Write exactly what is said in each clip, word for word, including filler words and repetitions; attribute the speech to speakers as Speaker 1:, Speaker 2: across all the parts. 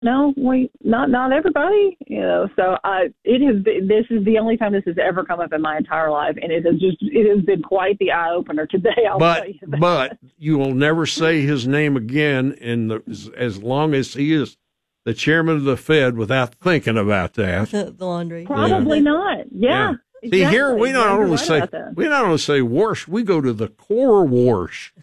Speaker 1: No, we not not everybody, you know. So I, it has. Been, this is the only time this has ever come up in my entire life, and it has just it has been quite the eye opener today. I'll
Speaker 2: but
Speaker 1: tell you that.
Speaker 2: but you will never say his name again in the as long as he is the chairman of the Fed without thinking about that.
Speaker 3: The laundry,
Speaker 1: probably
Speaker 2: yeah.
Speaker 1: not. Yeah.
Speaker 2: yeah.
Speaker 1: Exactly.
Speaker 2: See, here we not
Speaker 1: You're
Speaker 2: only
Speaker 1: right
Speaker 2: say we not only say wash, we go to the core wash.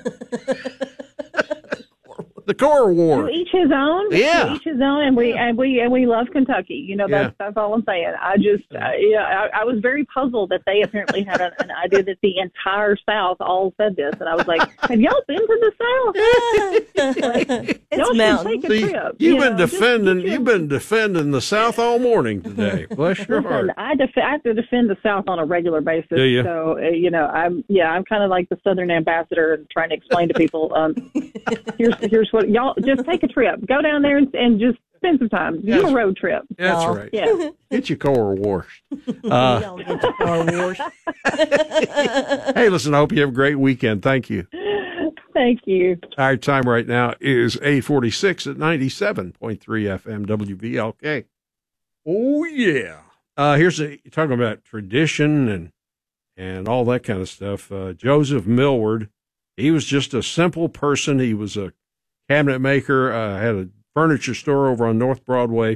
Speaker 2: The core war.
Speaker 1: To each his own.
Speaker 2: Yeah.
Speaker 1: To each his own, and we and we and we love Kentucky. You know, that's
Speaker 2: yeah.
Speaker 1: that's all I'm saying. I just, uh, yeah, I, I was very puzzled that they apparently had an, an idea that the entire South all said this, and I was like, "Have y'all been to the South? Like,
Speaker 3: it's
Speaker 1: y'all
Speaker 3: mountain.
Speaker 1: should take a
Speaker 2: See,
Speaker 1: trip."
Speaker 2: you've
Speaker 1: you
Speaker 2: been
Speaker 1: know,
Speaker 2: defending.
Speaker 1: just, just,
Speaker 2: You've been defending the South all morning today. Bless your heart.
Speaker 1: Listen, I, def- I have to defend the South on a regular basis.
Speaker 2: Do you?
Speaker 1: So, uh, you know, I'm yeah, I'm kind of like the Southern ambassador and trying to explain to people. Um, here's here's what y'all just take a trip, go down there and, and just spend some time. Do
Speaker 2: Yes.
Speaker 1: a road trip.
Speaker 2: That's
Speaker 3: Oh.
Speaker 2: right.
Speaker 1: Yeah.
Speaker 2: Get your core washed. Uh,
Speaker 3: Y'all get the car washed.
Speaker 2: hey, listen, I hope you have a great weekend. Thank you.
Speaker 1: Thank you.
Speaker 2: Our time right now is eight forty-six at ninety-seven point three F M W V L K. Oh, yeah. Uh, here's a, talking about tradition and and all that kind of stuff. Uh, Joseph Millward, he was just a simple person. He was a cabinet maker, uh, had a furniture store over on North Broadway.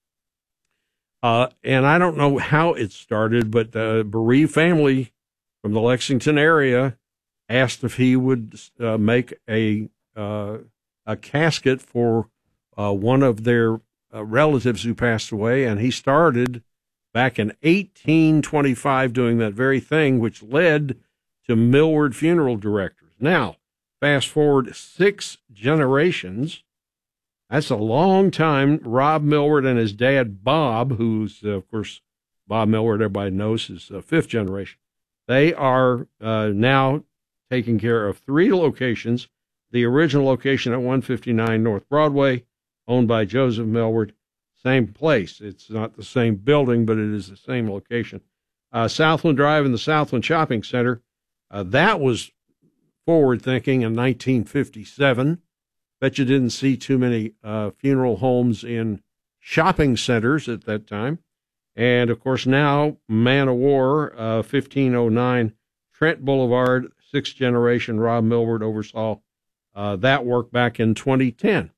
Speaker 2: Uh, and I don't know how it started, but the bereaved family from the Lexington area asked if he would uh, make a uh, a casket for uh, one of their uh, relatives who passed away, and he started back in eighteen twenty-five doing that very thing, which led to Millward Funeral Directors. Now, fast forward six generations. That's a long time. Rob Millward and his dad, Bob, who's, uh, of course, Bob Millward, everybody knows, is uh, fifth generation. They are uh, now taking care of three locations. The original location at one fifty-nine North Broadway, owned by Joseph Millward, same place. It's not the same building, but it is the same location. Uh, Southland Drive and the Southland Shopping Center, uh, that was forward-thinking in nineteen fifty-seven. Bet you didn't see too many uh, funeral homes in shopping centers at that time. And, of course, now, Man of War, uh, fifteen oh nine Trent Boulevard, sixth generation, Rob Millward oversaw uh, that work back in twenty ten.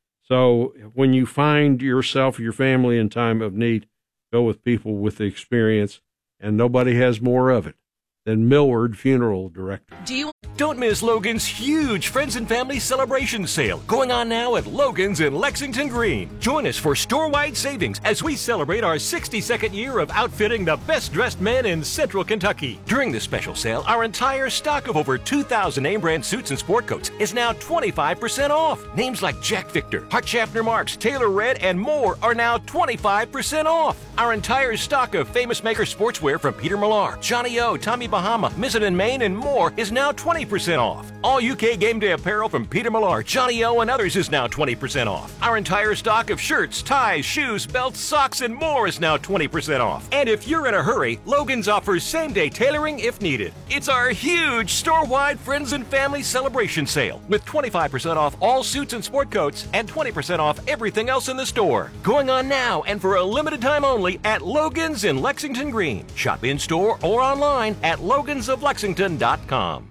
Speaker 2: So when you find yourself or your family in time of need, go with people with the experience, and nobody has more of it than Millward Funeral Director.
Speaker 4: Do you Don't miss Logan's huge Friends and Family Celebration Sale going on now at Logan's in Lexington Green. Join us for store-wide savings as we celebrate our sixty-second year of outfitting the best-dressed men in Central Kentucky. During this special sale, our entire stock of over two thousand name-brand suits and sport coats is now twenty-five percent off. Names like Jack Victor, Hart Schaffner Marks, Taylor Red, and more are now twenty-five percent off. Our entire stock of Famous Maker sportswear from Peter Millar, Johnny O, Tommy Bahama, Missin' and Maine, and more is now twenty percent off. All U K game day apparel from Peter Millar, Johnny O, and others is now twenty percent off. Our entire stock of shirts, ties, shoes, belts, socks, and more is now twenty percent off. And if you're in a hurry, Logan's offers same-day tailoring if needed. It's our huge store-wide Friends and Family Celebration Sale with twenty-five percent off all suits and sport coats and twenty percent off everything else in the store. Going on now and for a limited time only at Logan's in Lexington Green. Shop in-store or online at logans of lexington dot com.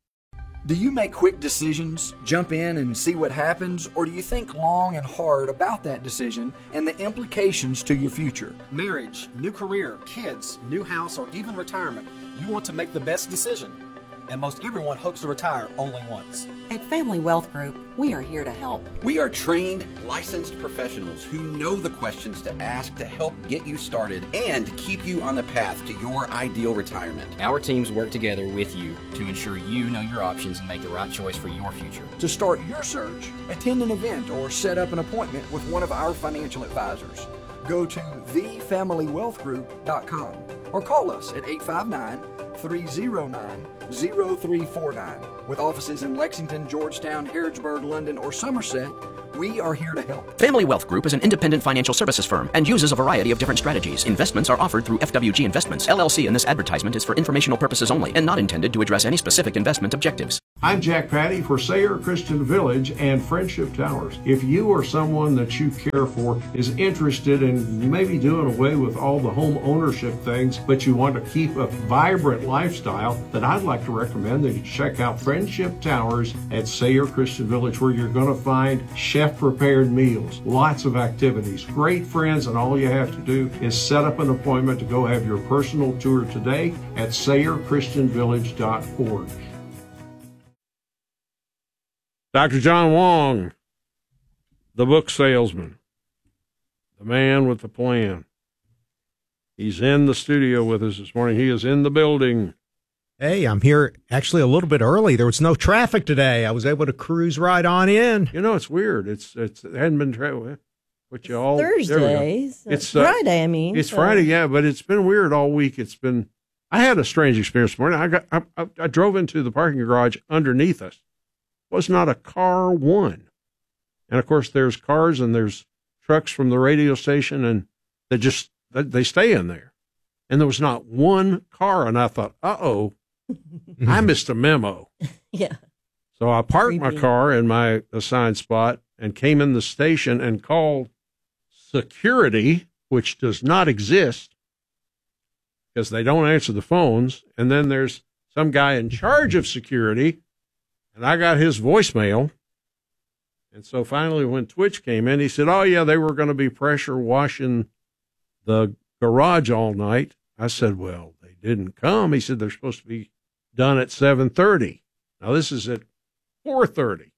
Speaker 5: Do you make quick decisions, jump in and see what happens, or do you think long and hard about that decision and the implications to your future?
Speaker 6: Marriage, new career, kids, new house, or even retirement, you want to make the best decision. And most everyone hopes to retire only once.
Speaker 7: At Family Wealth Group, we are here to help.
Speaker 8: We are trained, licensed professionals who know the questions to ask to help get you started and keep you on the path to your ideal retirement.
Speaker 9: Our teams work together with you to ensure you know your options and make the right choice for your future.
Speaker 5: To start your search, attend an event or set up an appointment with one of our financial advisors. Go to the family wealth group dot com or call us at eight five nine, three oh nine, oh three four nine. With offices in Lexington, Georgetown, Harrodsburg, London, or Somerset, we are here to help.
Speaker 10: Family Wealth Group is an independent financial services firm and uses a variety of different strategies. Investments are offered through F W G Investments, L L C, and this advertisement is for informational purposes only and not intended to address any specific investment objectives.
Speaker 2: I'm Jack Patty for Sayre Christian Village and Friendship Towers. If you or someone that you care for is interested in maybe doing away with all the home ownership things, but you want to keep a vibrant lifestyle, then I'd like to recommend that you check out Friendship Towers at Sayre Christian Village, where you're going to find chef-prepared meals, lots of activities, great friends, and all you have to do is set up an appointment to go have your personal tour today at sayre christian village dot org. Doctor John Wong, the book salesman, the man with the plan. He's in the studio with us this morning. He is in the building.
Speaker 11: Hey, I'm here actually a little bit early. There was no traffic today. I was able to cruise right on in.
Speaker 2: You know, it's weird. It's it's it hadn't been tra- But you all
Speaker 3: Thursday.
Speaker 2: It's
Speaker 3: uh, Friday. I mean,
Speaker 2: it's
Speaker 3: so.
Speaker 2: Friday. Yeah, but it's been weird all week. It's been. I had a strange experience this morning. I got. I, I, I drove into the parking garage underneath us. Was not a car one, and of course there's cars and there's trucks from the radio station, and they just they stay in there, and there was not one car, and I thought, uh oh, I missed a memo.
Speaker 3: Yeah.
Speaker 2: So I parked
Speaker 3: Creepy.
Speaker 2: my car in my assigned spot and came in the station and called security, which does not exist because they don't answer the phones. And then there's some guy in charge of security, and I got his voicemail. And so finally, when Twitch came in, he said, oh, yeah, they were going to be pressure washing the garage all night. I said, well, they didn't come. He said, they're supposed to be done at seven thirty. Now, this is at four thirty.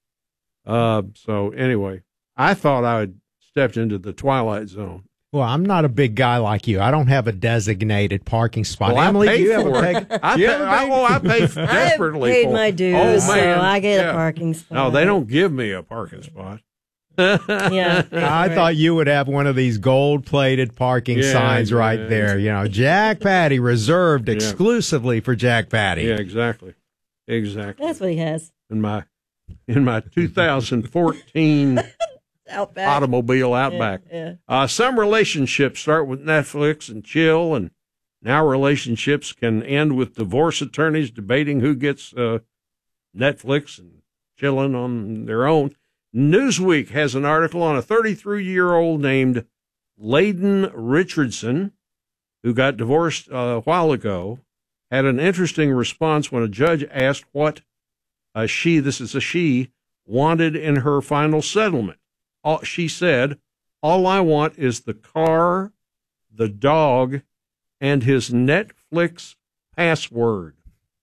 Speaker 2: Uh, so anyway, I thought I had stepped into the twilight zone.
Speaker 11: Well, I'm not a big guy like you. I don't have a designated parking spot.
Speaker 2: Well,
Speaker 11: Emily,
Speaker 2: I pay
Speaker 11: do you have
Speaker 2: for
Speaker 11: a
Speaker 2: it.
Speaker 11: peg?
Speaker 2: I
Speaker 11: Do you
Speaker 2: pay,
Speaker 11: have a
Speaker 2: I,
Speaker 11: peg?
Speaker 2: well, I pay desperately
Speaker 3: I've paid
Speaker 2: for
Speaker 3: my
Speaker 2: it.
Speaker 3: dues,
Speaker 2: Oh,
Speaker 3: so
Speaker 2: man.
Speaker 3: I get
Speaker 2: Yeah.
Speaker 3: a parking spot.
Speaker 2: No, they don't give me a parking spot.
Speaker 3: Yeah,
Speaker 11: I
Speaker 3: right.
Speaker 11: thought you would have one of these gold-plated parking
Speaker 2: Yeah,
Speaker 11: signs
Speaker 2: yeah,
Speaker 11: right
Speaker 2: yeah.
Speaker 11: there. You know, Jack Patty, reserved
Speaker 2: Yeah.
Speaker 11: exclusively for Jack Patty.
Speaker 2: Yeah, exactly. Exactly.
Speaker 3: That's what he has.
Speaker 2: In my in my two thousand fourteen
Speaker 3: Outback.
Speaker 2: automobile Outback.
Speaker 3: Yeah, yeah.
Speaker 2: Uh, some relationships start with Netflix and chill, and now relationships can end with divorce attorneys debating who gets uh, Netflix and chilling on their own. Newsweek has an article on a thirty-three-year-old named Layden Richardson, who got divorced uh, a while ago, had an interesting response when a judge asked what uh, she, this is a she, wanted in her final settlement. All, she said, all I want is the car, the dog, and his Netflix password.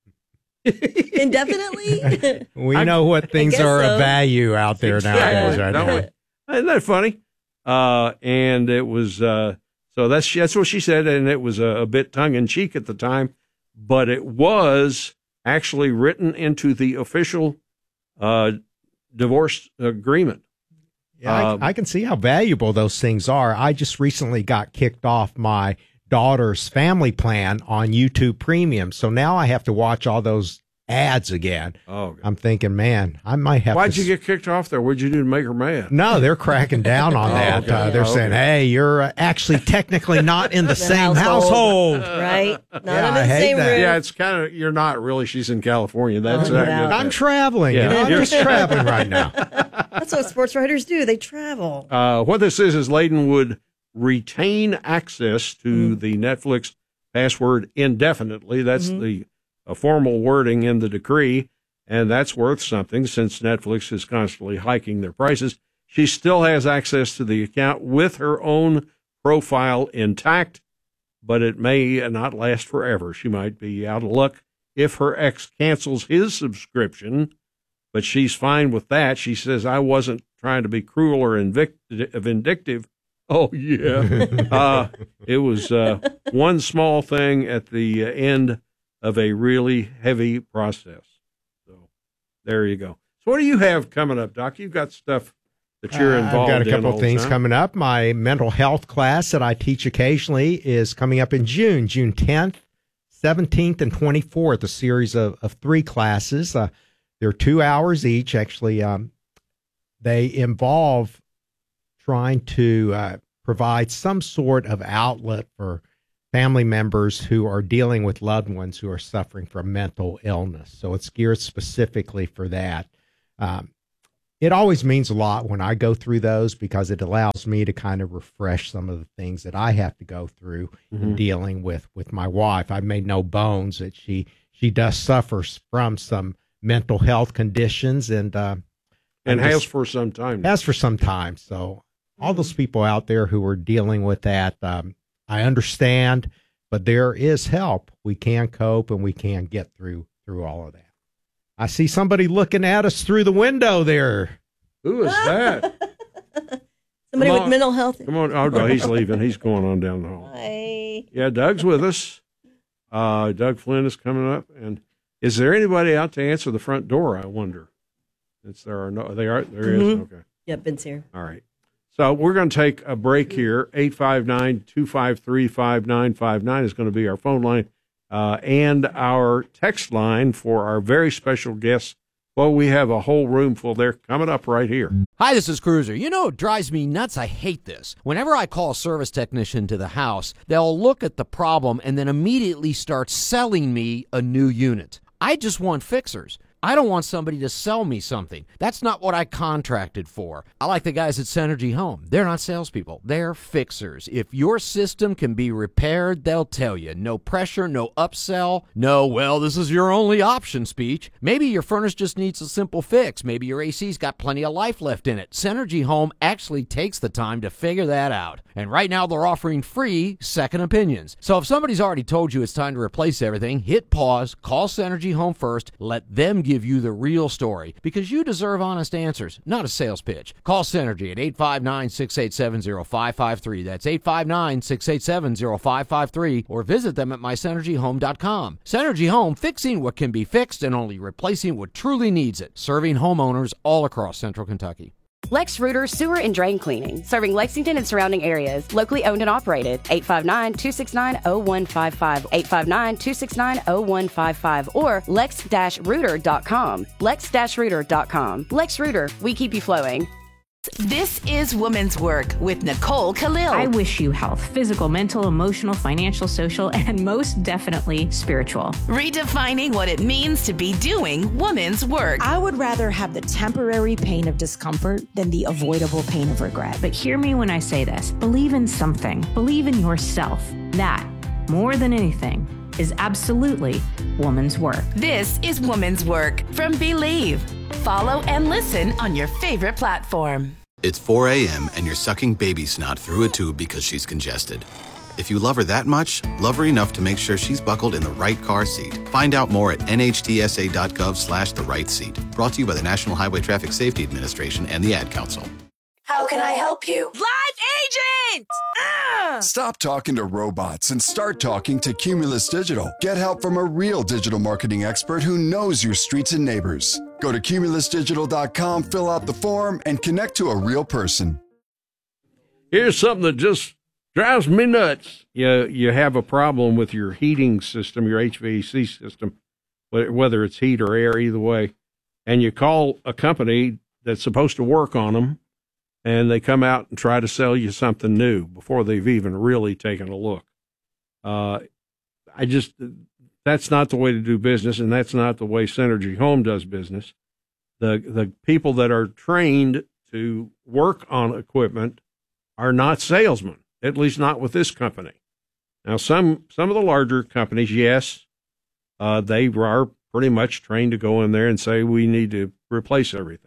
Speaker 3: Indefinitely?
Speaker 11: We
Speaker 2: I-
Speaker 11: know what things
Speaker 3: guess
Speaker 11: are
Speaker 3: so.
Speaker 11: of value out there nowadays. Right
Speaker 2: Don't
Speaker 11: now.
Speaker 2: we? Isn't that funny? Uh, and it was, uh, so that's, that's what she said. And it was a, a bit tongue in cheek at the time, but it was actually written into the official, uh, divorce agreement.
Speaker 11: Yeah,
Speaker 2: Um,
Speaker 11: I, I can see how valuable those things are. I just recently got kicked off my daughter's family plan on YouTube Premium, so now I have to watch all those ads again.
Speaker 2: Oh,
Speaker 11: I'm thinking, man, I might have
Speaker 2: why'd
Speaker 11: to.
Speaker 2: you get kicked off there? What'd you do to make her mad?
Speaker 11: No, they're cracking down on
Speaker 2: Oh,
Speaker 11: that.
Speaker 2: okay.
Speaker 11: Uh, they're
Speaker 2: Oh,
Speaker 11: saying,
Speaker 2: okay.
Speaker 11: hey, you're uh, actually technically not in the,
Speaker 3: The
Speaker 11: same
Speaker 3: household.
Speaker 11: household.
Speaker 3: Right? Not
Speaker 11: Yeah,
Speaker 3: under
Speaker 11: I
Speaker 3: the
Speaker 11: hate
Speaker 3: same
Speaker 11: that.
Speaker 3: roof.
Speaker 2: Yeah, it's kind of, you're not really, she's in California. That's
Speaker 3: Oh,
Speaker 2: uh,
Speaker 3: yeah.
Speaker 2: yeah.
Speaker 11: I'm traveling.
Speaker 2: Yeah.
Speaker 11: You know, I'm
Speaker 2: You're-
Speaker 11: just traveling right now.
Speaker 3: That's what sports writers do. They travel.
Speaker 2: Uh, what this is, is Layden would retain access to
Speaker 3: Mm.
Speaker 2: the Netflix password indefinitely. That's
Speaker 3: Mhm.
Speaker 2: the uh, formal wording in the decree, and that's worth something since Netflix is constantly hiking their prices. She still has access to the account with her own profile intact, but it may not last forever. She might be out of luck if her ex cancels his subscription, but she's fine with that. She says, I wasn't trying to be cruel or invict- vindictive. Oh, yeah. uh, it was uh, one small thing at the uh, end of a really heavy process. So there you go. So what do you have coming up, Doc? You've got stuff that you're
Speaker 11: Uh,
Speaker 2: involved in.
Speaker 11: I've got a couple
Speaker 2: all
Speaker 11: of
Speaker 2: the
Speaker 11: things
Speaker 2: time.
Speaker 11: coming up. My mental health class that I teach occasionally is coming up in June, June tenth, seventeenth, and twenty-fourth, a series of, of three classes. Uh, they're two hours each. Actually, um, they involve trying to uh, provide some sort of outlet for family members who are dealing with loved ones who are suffering from mental illness. So it's geared specifically for that. Um, it always means a lot when I go through those because it allows me to kind of refresh some of the things that I have to go through
Speaker 2: Mm-hmm.
Speaker 11: in dealing with, with my wife. I've made no bones that she, she does suffer from some mental health conditions and, uh,
Speaker 2: And
Speaker 11: I'm
Speaker 2: has
Speaker 11: just-
Speaker 2: for some time. now.
Speaker 11: has for some time. So all those people out there who are dealing with that, um, I understand, but there is help. We can cope and we can get through through all of that. I see somebody looking at us through the window there.
Speaker 2: Who is that?
Speaker 3: Somebody
Speaker 2: Come
Speaker 3: with
Speaker 2: on.
Speaker 3: mental health.
Speaker 2: Come on. Oh, no, he's leaving. He's going on down the hall.
Speaker 3: Hi.
Speaker 2: Yeah, Doug's with us. Uh, Doug Flynn is coming up. And is there anybody out to answer the front door, I wonder? Since there are no, they are, there is?
Speaker 3: Mhm.
Speaker 2: Okay.
Speaker 3: Yeah, Ben's here.
Speaker 2: All right. So we're going to take a break here. eight five nine, two five three, five nine five nine is going to be our phone line uh, and our text line for our very special guests. Well, we have a whole room full there coming up right here.
Speaker 12: Hi, this is Cruiser. You know, it drives me nuts. I hate this. Whenever I call a service technician to the house, they'll look at the problem and then immediately start selling me a new unit. I just want fixers. I don't want somebody to sell me something. That's not what I contracted for. I like the guys at Synergy Home. They're not salespeople. They're fixers. If your system can be repaired, they'll tell you. No pressure, no upsell, no, well, this is your only option speech. Maybe your furnace just needs a simple fix. Maybe your A C's got plenty of life left in it. Synergy Home actually takes the time to figure that out. And right now they're offering free second opinions. So if somebody's already told you it's time to replace everything, hit pause, call Synergy Home first, let them give you the real story, because you deserve honest answers, not a sales pitch. Call Synergy at eight five nine, six eight seven, zero five five three. That's eight five nine, six eight seven, zero five five three, or visit them at my synergy home dot com. Synergy Home, fixing what can be fixed and only replacing what truly needs it, serving homeowners all across Central Kentucky.
Speaker 13: Lex Reuter Sewer and Drain Cleaning, serving Lexington and surrounding areas, locally owned and operated. eight five nine, two six nine, zero one five five, eight five nine, two six nine, zero one five five, or lex dash reuter dot com. lex dash reuter dot com. Lex Reuter, we keep you flowing.
Speaker 14: This is Women's Work with Nicole Khalil.
Speaker 15: I wish you health, physical, mental, emotional, financial, social, and most definitely spiritual.
Speaker 14: Redefining what it means to be doing women's work.
Speaker 16: I would rather have the temporary pain of discomfort than the avoidable pain of regret.
Speaker 15: But hear me when I say this. Believe in something. Believe in yourself. That, more than anything, is absolutely woman's work.
Speaker 14: This is Women's Work from Believe. Follow and listen on your favorite platform.
Speaker 17: It's four a.m. and you're sucking baby snot through a tube because she's congested. If you love her that much, love her enough to make sure she's buckled in the right car seat. Find out more at N H T S A dot gov slash the right seat. Brought to you by the National Highway Traffic Safety Administration and the Ad Council.
Speaker 14: How can I help you?
Speaker 18: Live agent! Ah! Stop talking to robots and start talking to Cumulus Digital. Get help from a real digital marketing expert who knows your streets and neighbors. Go to cumulus digital dot com, fill out the form, and connect to a real person.
Speaker 2: Here's something that just drives me nuts. You, you have a problem with your heating system, your H V A C system, whether it's heat or air, either way, and you call a company that's supposed to work on them, and they come out and try to sell you something new before they've even really taken a look. Uh, I just, that's not the way to do business, and that's not the way Synergy Home does business. The the people that are trained to work on equipment are not salesmen, at least not with this company. Now, some some of the larger companies, yes, uh, they are pretty much trained to go in there and say, we need to replace everything.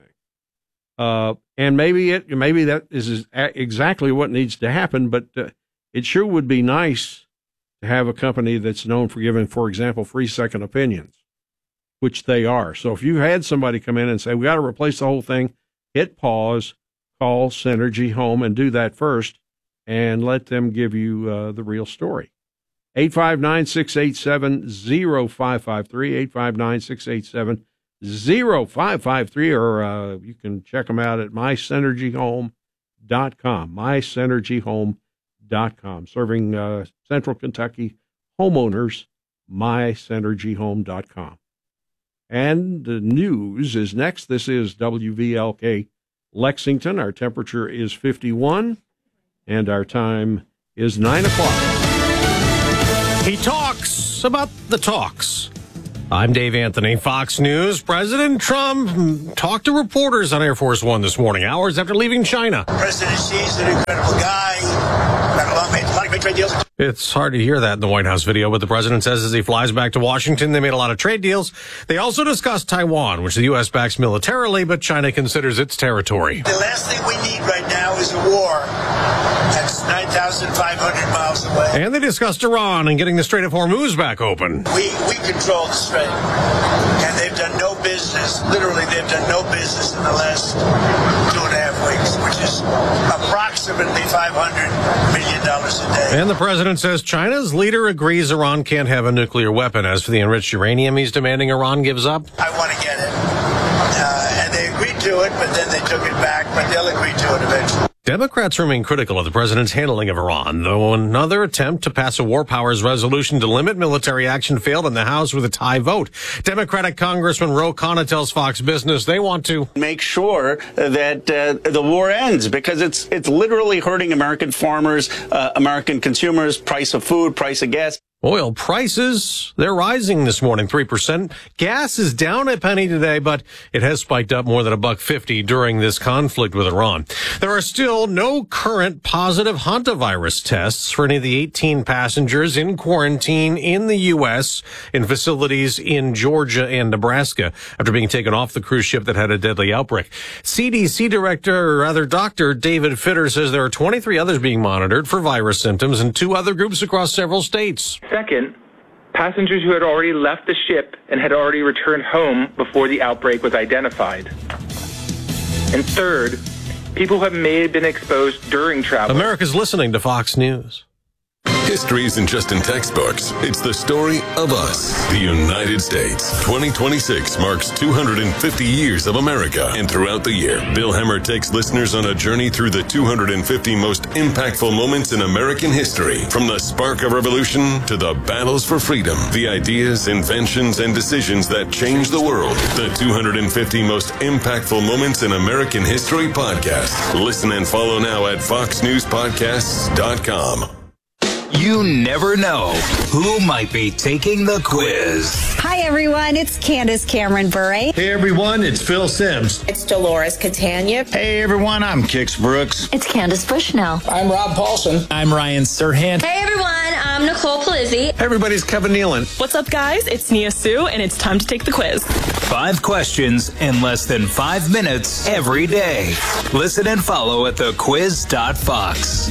Speaker 2: Uh, and maybe it, maybe that is exactly what needs to happen, but uh, it sure would be nice to have a company that's known for giving, for example, free second opinions, which they are. So if you had somebody come in and say, we got to replace the whole thing, hit pause, call Synergy Home and do that first and let them give you uh, the real story. eight five nine, six eight seven, zero five five three, eight five nine, six eight seven, zero five five three, or uh, you can check them out at my synergy home dot com, my synergy home dot com, serving uh, Central Kentucky homeowners, my synergy home dot com. And the news is next. This is W V L K Lexington. Our temperature is fifty-one, and our time is nine o'clock.
Speaker 19: He talks about the talks. I'm Dave Anthony, Fox News. President Trump talked to reporters on Air Force One this morning, hours after leaving China.
Speaker 20: President Xi's an incredible guy. Got a lot of made, a lot of great trade deals.
Speaker 19: It's hard to hear that in the White House video, but the president says as he flies back to Washington, they made a lot of trade deals. They also discussed Taiwan, which the U S backs militarily, but China considers its territory.
Speaker 20: The last thing we need right now is a war. That's nine thousand five hundred miles away.
Speaker 19: And they discussed Iran and getting the Strait of Hormuz back open.
Speaker 20: We, we control the strait. And they've done no business, literally they've done no business in the last two and a half weeks, which is approximately five hundred million dollars a day.
Speaker 19: And the president says China's leader agrees Iran can't have a nuclear weapon. As for the enriched uranium he's demanding Iran gives up,
Speaker 20: I want to get it. Uh, and they agreed to it, but then they took it back, but they'll agree to it eventually.
Speaker 19: Democrats remain critical of the president's handling of Iran, though another attempt to pass a war powers resolution to limit military action failed in the House with a tie vote. Democratic Congressman Ro Khanna tells Fox Business they want to
Speaker 21: make sure that uh, the war ends, because it's it's literally hurting American farmers, uh, American consumers, price of food, price of gas.
Speaker 19: Oil prices, they're rising this morning, three percent. Gas is down a penny today, but it has spiked up more than a buck fifty during this conflict with Iran. There are still no current positive hantavirus tests for any of the eighteen passengers in quarantine in the U S in facilities in Georgia and Nebraska after being taken off the cruise ship that had a deadly outbreak. C D C Director, or rather Doctor David Fitter, says there are twenty-three others being monitored for virus symptoms in two other groups across several states.
Speaker 22: Second, passengers who had already left the ship and had already returned home before the outbreak was identified. And third, people who have may have been exposed during travel.
Speaker 19: America's listening to Fox News.
Speaker 23: History isn't just in textbooks. It's the story of us, the United States. twenty twenty-six marks two hundred fifty years of America. And throughout the year, Bill Hemmer takes listeners on a journey through the two hundred fifty most impactful moments in American history. From the spark of revolution to the battles for freedom, the ideas, inventions, and decisions that changed the world. The two hundred fifty most impactful moments in American history podcast. Listen and follow now at fox news podcasts dot com.
Speaker 24: You never know who might be taking the quiz.
Speaker 25: Hi, everyone. It's Candace Cameron Bure.
Speaker 26: Hey, everyone. It's Phil Sims.
Speaker 25: It's Dolores Catania.
Speaker 26: Hey, everyone. I'm Kix Brooks.
Speaker 25: It's Candace Bushnell.
Speaker 26: I'm Rob Paulson.
Speaker 27: I'm Ryan Serhant.
Speaker 28: Hey, everyone. I'm Nicole Palizzi.
Speaker 26: Everybody's Kevin Nealon.
Speaker 29: What's up, guys? It's Nia Sue, and it's time to take the quiz.
Speaker 24: Five questions in less than five minutes every day. Listen and follow at the quiz dot fox.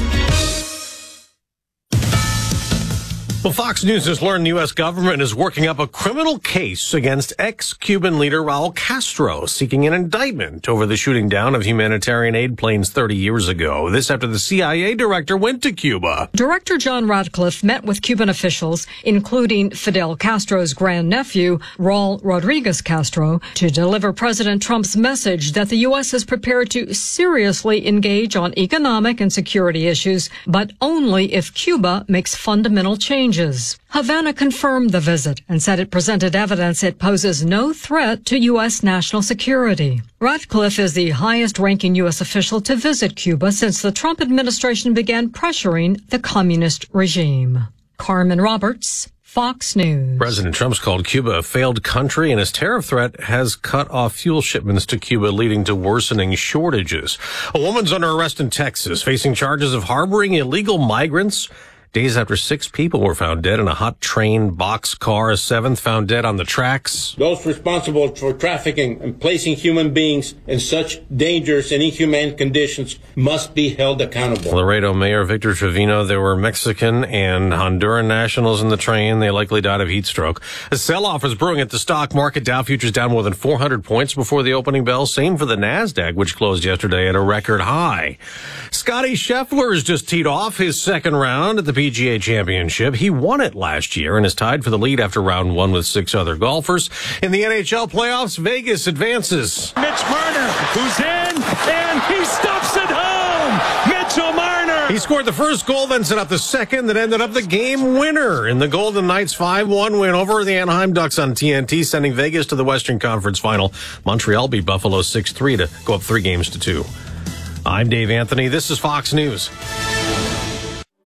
Speaker 19: Well, Fox News has learned the U S government is working up a criminal case against ex-Cuban leader Raul Castro, seeking an indictment over the shooting down of humanitarian aid planes thirty years ago. This after the C I A director went to Cuba.
Speaker 30: Director John Ratcliffe met with Cuban officials, including Fidel Castro's grandnephew, Raul Rodriguez Castro, to deliver President Trump's message that the U S is prepared to seriously engage on economic and security issues, but only if Cuba makes fundamental changes. Havana confirmed the visit and said it presented evidence it poses no threat to U S national security. Ratcliffe is the highest-ranking U S official to visit Cuba since the Trump administration began pressuring the communist regime. Carmen Roberts, Fox News.
Speaker 19: President Trump's called Cuba a failed country, and his tariff threat has cut off fuel shipments to Cuba, leading to worsening shortages. A woman's under arrest in Texas, facing charges of harboring illegal migrants. Days after six people were found dead in a hot train boxcar, a seventh found dead on the tracks.
Speaker 31: Those responsible for trafficking and placing human beings in such dangerous and inhumane conditions must be held accountable.
Speaker 19: Laredo Mayor Victor Trevino, there were Mexican and Honduran nationals in the train. They likely died of heat stroke. A sell-off is brewing at the stock market. Dow futures down more than four hundred points before the opening bell. Same for the NASDAQ, which closed yesterday at a record high. Scotty Scheffler has just teed off his second round at the P G A Championship. He won it last year and is tied for the lead after round one with six other golfers. In the N H L playoffs, Vegas advances.
Speaker 32: Mitch Marner, who's in, and he stops it home. Mitchell Marner.
Speaker 19: He scored the first goal, then set up the second that ended up the game winner in the Golden Knights' five one win over the Anaheim Ducks on T N T, sending Vegas to the Western Conference Final. Montreal beat Buffalo six three to go up three games to two. I'm Dave Anthony. This is Fox News.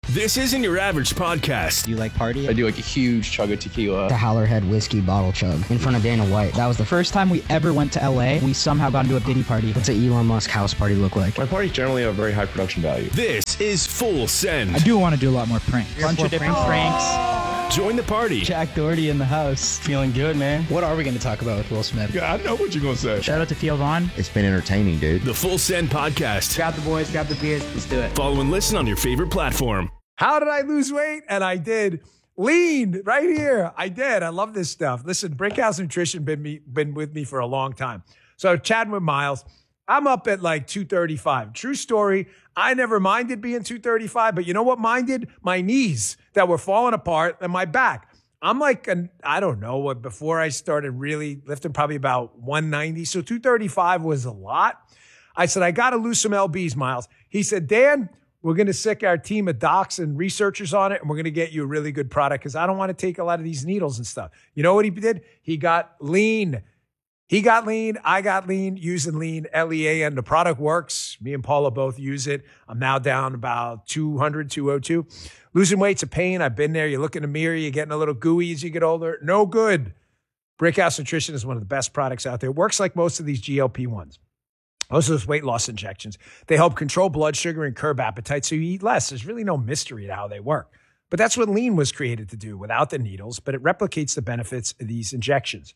Speaker 1: This isn't your average podcast.
Speaker 3: Do you like party?
Speaker 1: I do like a huge chug of tequila.
Speaker 3: The Howler Head whiskey bottle chug in front of Dana White. That was the first time we ever went to L A. We somehow got into a Diddy party. What's an Elon Musk house party look like?
Speaker 1: My parties generally have very high production value. This is Full Send.
Speaker 3: I do want to do a lot more pranks. A bunch of different pranks.
Speaker 1: Join the party.
Speaker 3: Jack Doherty in the house. Feeling good, man. What are we going to talk about with Will Smith?
Speaker 1: Yeah, I know what you're going to say.
Speaker 3: Shout out to Theo Vaughn.
Speaker 4: It's been entertaining, dude.
Speaker 1: The Full Send podcast.
Speaker 3: Grab the boys, grab the beers. Let's do it.
Speaker 1: Follow and listen on your favorite platform.
Speaker 5: How did I lose weight? And I did. Lean right here. I did. I love this stuff. Listen, Brickhouse Nutrition been me been with me for a long time. So chatting with Miles, I'm up at like two thirty-five. True story. I never minded being two thirty-five, but you know what minded? My knees that were falling apart and my back. I'm like, an, I don't know what, before I started really lifting, probably about one ninety. So two thirty-five was a lot. I said, I got to lose some L Bs, Miles. He said, Dan, we're going to sick our team of docs and researchers on it, and we're going to get you a really good product because I don't want to take a lot of these needles and stuff. You know what he did? He got lean. He got lean. I got lean using lean, L E A N. The product works. Me and Paula both use it. I'm now down about two hundred, two oh two. Losing weight's a pain. I've been there. You look in the mirror. You're getting a little gooey as you get older. No good. Brickhouse Nutrition is one of the best products out there. It works like most of these G L P ones. Most of those weight loss injections, they help control blood sugar and curb appetite so you eat less. There's really no mystery to how they work. But that's what lean was created to do without the needles, but it replicates the benefits of these injections.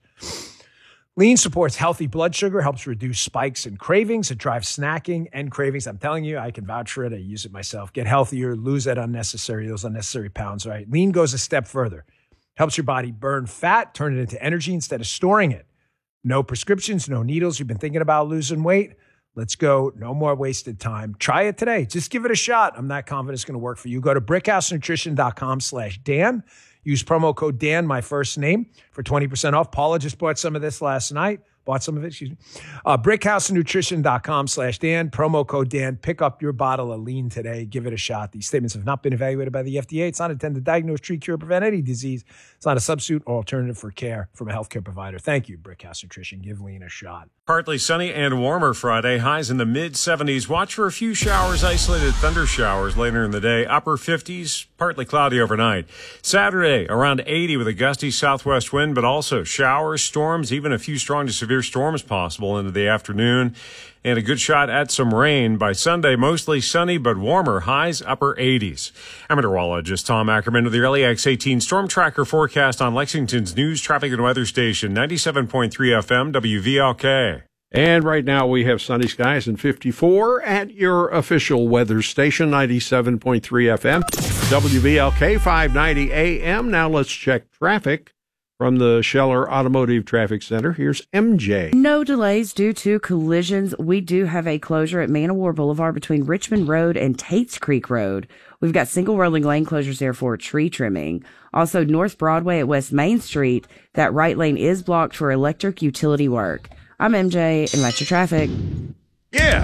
Speaker 5: Lean supports healthy blood sugar, helps reduce spikes and cravings. It drives snacking and cravings. I'm telling you, I can vouch for it. I use it myself. Get healthier, lose that unnecessary, those unnecessary pounds, right? Lean goes a step further. Helps your body burn fat, turn it into energy instead of storing it. No prescriptions, no needles. You've been thinking about losing weight? Let's go. No more wasted time. Try it today. Just give it a shot. I'm not confident it's going to work for you. Go to brickhousenutrition.com slash Dan. Use promo code Dan, my first name, for twenty percent off. Paula just bought some of this last night. Bought some of it, excuse me. Uh, brickhousenutrition.com slash Dan. Promo code Dan. Pick up your bottle of lean today. Give it a shot. These statements have not been evaluated by the F D A. It's not intended to diagnose, treat, cure, prevent any disease. It's not a substitute or alternative for care from a healthcare provider. Thank you, Brickhouse Nutrition. Give lean a shot.
Speaker 6: Partly sunny and warmer Friday. Highs in the mid seventies. Watch for a few showers, isolated thunder showers later in the day. Upper fifties, partly cloudy overnight. Saturday, around eighty with a gusty southwest wind, but also showers, storms, even a few strong to severe storms possible into the afternoon. And a good shot at some rain. By Sunday, mostly sunny but warmer. Highs upper eighties. I'm meteorologist Tom Ackerman with the L E X eighteen Storm Tracker forecast on Lexington's news, traffic, and weather station, ninety-seven point three F M, W V L K.
Speaker 2: And right now we have sunny skies and fifty-four at your official weather station, ninety-seven point three F M, W V L K, five ninety A M. Now let's check traffic from the Scheller Automotive Traffic Center. Here's M J.
Speaker 7: No delays due to collisions. We do have a closure at Man o' War Boulevard between Richmond Road and Tates Creek Road. We've got single rolling lane closures there for tree trimming. Also, North Broadway at West Main Street, that right lane is blocked for electric utility work. I'm M J, and that's your traffic.
Speaker 2: Yeah.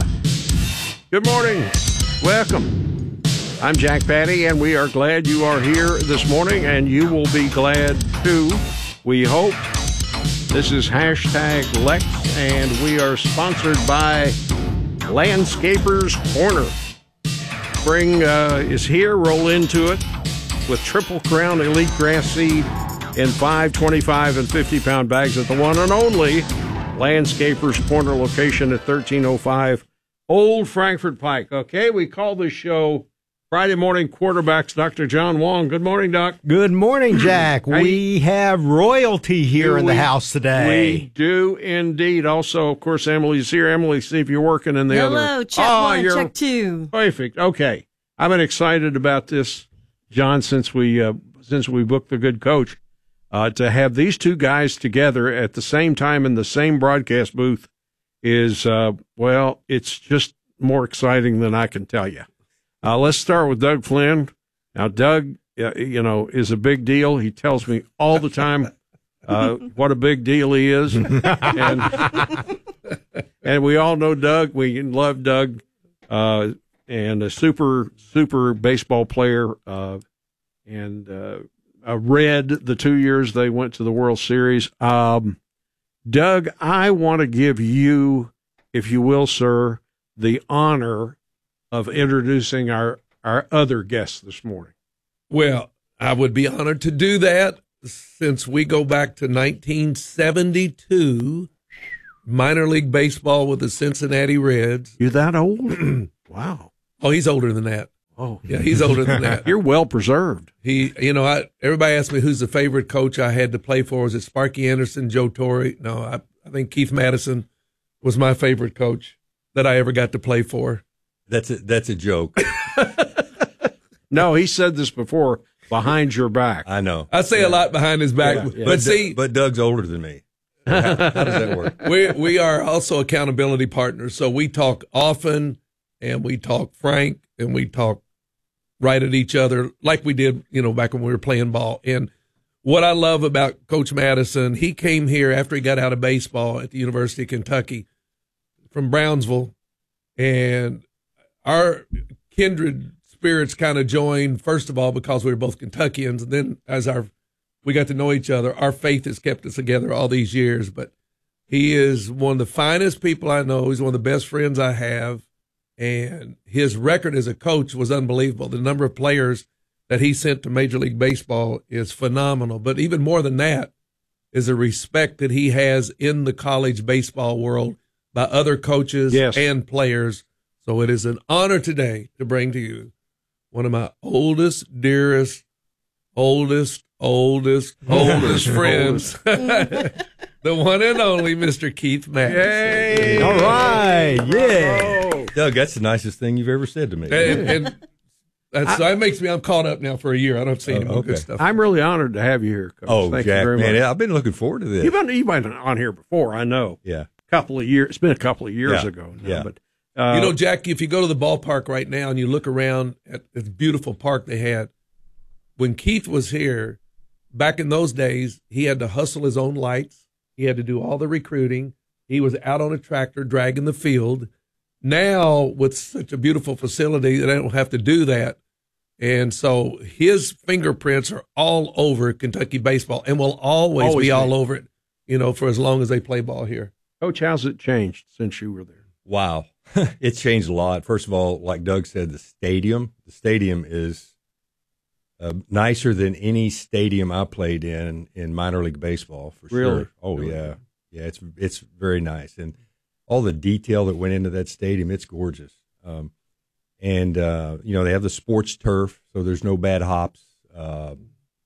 Speaker 2: Good morning. Welcome. I'm Jack Patty, and we are glad you are here this morning, and you will be glad too, we hope. This is hashtag Lex, and we are sponsored by Landscapers Corner. Spring uh, is here. Roll into it with Triple Crown Elite Grass Seed in five, twenty-five, and fifty-pound bags at the one and only Landscapers Corner location at thirteen oh five Old Frankfort Pike. Okay, we call this show Friday Morning Quarterbacks. Doctor John Wong. Good morning, Doc.
Speaker 8: Good morning, Jack. We have royalty here in the house today.
Speaker 2: We do indeed. Also, of course, Emily's here. Emily, see if you're working in the
Speaker 9: Hello,
Speaker 2: other.
Speaker 9: Hello, check
Speaker 2: oh,
Speaker 9: one,
Speaker 2: you're
Speaker 9: check two.
Speaker 2: Perfect. Okay, I've been excited about this, John, since we uh, since we booked the good coach. Uh, to have these two guys together at the same time in the same broadcast booth is, uh, well, it's just more exciting than I can tell you. Uh, let's start with Doug Flynn. Now, Doug, uh, you know, is a big deal. He tells me all the time uh, what a big deal he is. and, and we all know Doug. We love Doug. Uh, and a super, super baseball player. Uh, and uh, a Red the two years they went to the World Series. Um, Doug, I want to give you, if you will, sir, the honor of introducing our, our other guests this morning.
Speaker 4: Well, I would be honored to do that since we go back to nineteen seventy-two, minor league baseball with the Cincinnati Reds.
Speaker 2: You're that old? Wow.
Speaker 4: Oh, he's older than that.
Speaker 2: Oh,
Speaker 4: yeah, he's older than that.
Speaker 2: You're well preserved.
Speaker 4: He, you know, I, everybody asked me who's the favorite coach I had to play for. Was it Sparky Anderson, Joe Torre? No, I, I think Keith Madison was my favorite coach that I ever got to play for.
Speaker 9: That's a, that's a joke.
Speaker 2: No, he said this before, behind your back.
Speaker 9: I know.
Speaker 4: I say yeah. a lot behind his back, yeah, yeah.
Speaker 9: but
Speaker 4: see,
Speaker 9: but Doug's older than me. How, how does that work?
Speaker 4: We we are also accountability partners, so we talk often, and we talk frank, and we talk right at each other like we did, you know, back when we were playing ball. And what I love about Coach Madison, he came here after he got out of baseball at the University of Kentucky from Brownsville, and our kindred spirits kind of joined, first of all, because we were both Kentuckians, and then as our we got to know each other, our faith has kept us together all these years. But he is one of the finest people I know. He's one of the best friends I have. And his record as a coach was unbelievable. The number of players that he sent to Major League Baseball is phenomenal. But even more than that is the respect that he has in the college baseball world by other coaches yes. and players. So it is an honor today to bring to you one of my oldest, dearest, oldest, oldest, oldest friends. The one and only Mister Keith Madison.
Speaker 9: Yay! All right, yeah. Doug, that's the nicest thing you've ever said to me.
Speaker 4: And, and that's, I, that makes me, I'm caught up now for a year. I don't say any more
Speaker 9: okay.
Speaker 4: good stuff.
Speaker 2: I'm really honored to have you here, Coach.
Speaker 9: Oh,
Speaker 2: Thank
Speaker 9: Jack,
Speaker 2: you very
Speaker 9: man,
Speaker 2: much.
Speaker 9: I've been looking forward to this.
Speaker 2: You've been, you've been on here before, I know.
Speaker 9: Yeah.
Speaker 2: A couple of years. It's been a couple of years
Speaker 9: yeah.
Speaker 2: ago now.
Speaker 9: Yeah.
Speaker 2: But, uh,
Speaker 4: you know, Jack, if you go to the ballpark right now and you look around at this beautiful park they had, when Keith was here, back in those days, he had to hustle his own lights. He had to do all the recruiting. He was out on a tractor dragging the field. Now, with such a beautiful facility, they don't have to do that. And so his fingerprints are all over Kentucky baseball and will always, always be, be all over it, you know, for as long as they play ball here.
Speaker 2: Coach, how's it changed since you were there?
Speaker 9: Wow. It's changed a lot. First of all, like Doug said, the stadium. The stadium is Uh, nicer than any stadium I played in in minor league baseball, for
Speaker 2: really?
Speaker 9: sure. Oh,
Speaker 2: really?
Speaker 9: yeah. Yeah, it's it's very nice. And all the detail that went into that stadium, it's gorgeous. Um, and, uh, you know, they have the sports turf, so there's no bad hops. Uh,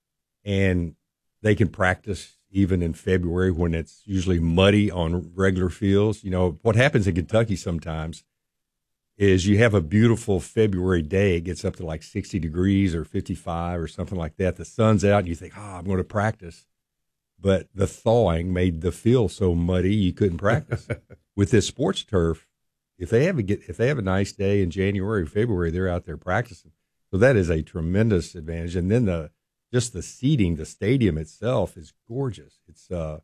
Speaker 9: and they can practice even in February when it's usually muddy on regular fields. You know, what happens in Kentucky sometimes is you have a beautiful February day. It gets up to like sixty degrees or fifty-five or something like that. The sun's out, and you think, oh, I'm going to practice. But the thawing made the field so muddy you couldn't practice. With this sports turf, if they have a get, if they have a nice day in January or February, they're out there practicing. So that is a tremendous advantage. And then the just the seating, the stadium itself is gorgeous. It's uh,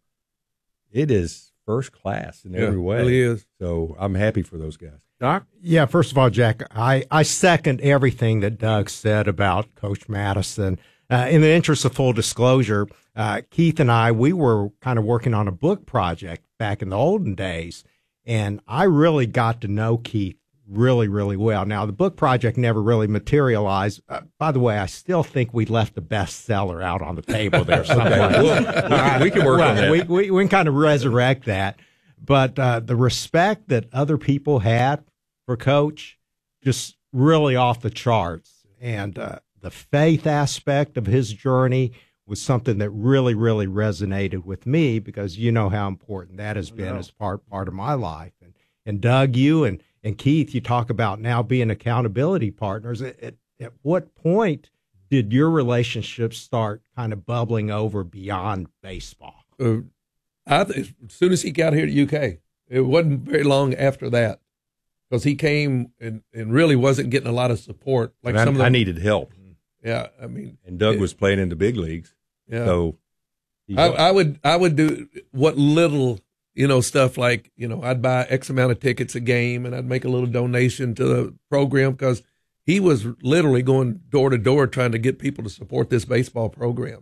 Speaker 9: it is first class in
Speaker 4: yeah,
Speaker 9: every way.
Speaker 4: It really is.
Speaker 9: So I'm happy for those guys.
Speaker 2: Doc?
Speaker 8: Yeah, first of all, Jack, I, I second everything that Doug said about Coach Madison. Uh, in the interest of full disclosure, uh, Keith and I, we were kind of working on a book project back in the olden days, and I really got to know Keith really, really well. Now, the book project never really materialized. Uh, by the way, I still think we left the bestseller out on the table there somewhere.
Speaker 9: Okay, well, right. we can work
Speaker 8: well,
Speaker 9: on that.
Speaker 8: We, we, we can kind of resurrect that. But uh, the respect that other people had for Coach, just really off the charts. And uh, the faith aspect of his journey was something that really, really resonated with me, because you know how important that has been as part part of my life. And, and Doug, you and, and Keith, you talk about now being accountability partners. At, at, at what point did your relationship start kind of bubbling over beyond baseball?
Speaker 4: Uh, I th- as soon as he got here to U K, it wasn't very long after that, because he came and, and really wasn't getting a lot of support. Like
Speaker 9: I,
Speaker 4: some of the,
Speaker 9: I needed help.
Speaker 4: Yeah, I mean,
Speaker 9: and Doug
Speaker 4: it,
Speaker 9: was playing in the big leagues.
Speaker 4: Yeah,
Speaker 9: so
Speaker 4: I, I would I would do what little you know stuff like you know I'd buy X amount of tickets a game, and I'd make a little donation to the program, because he was literally going door to door trying to get people to support this baseball program.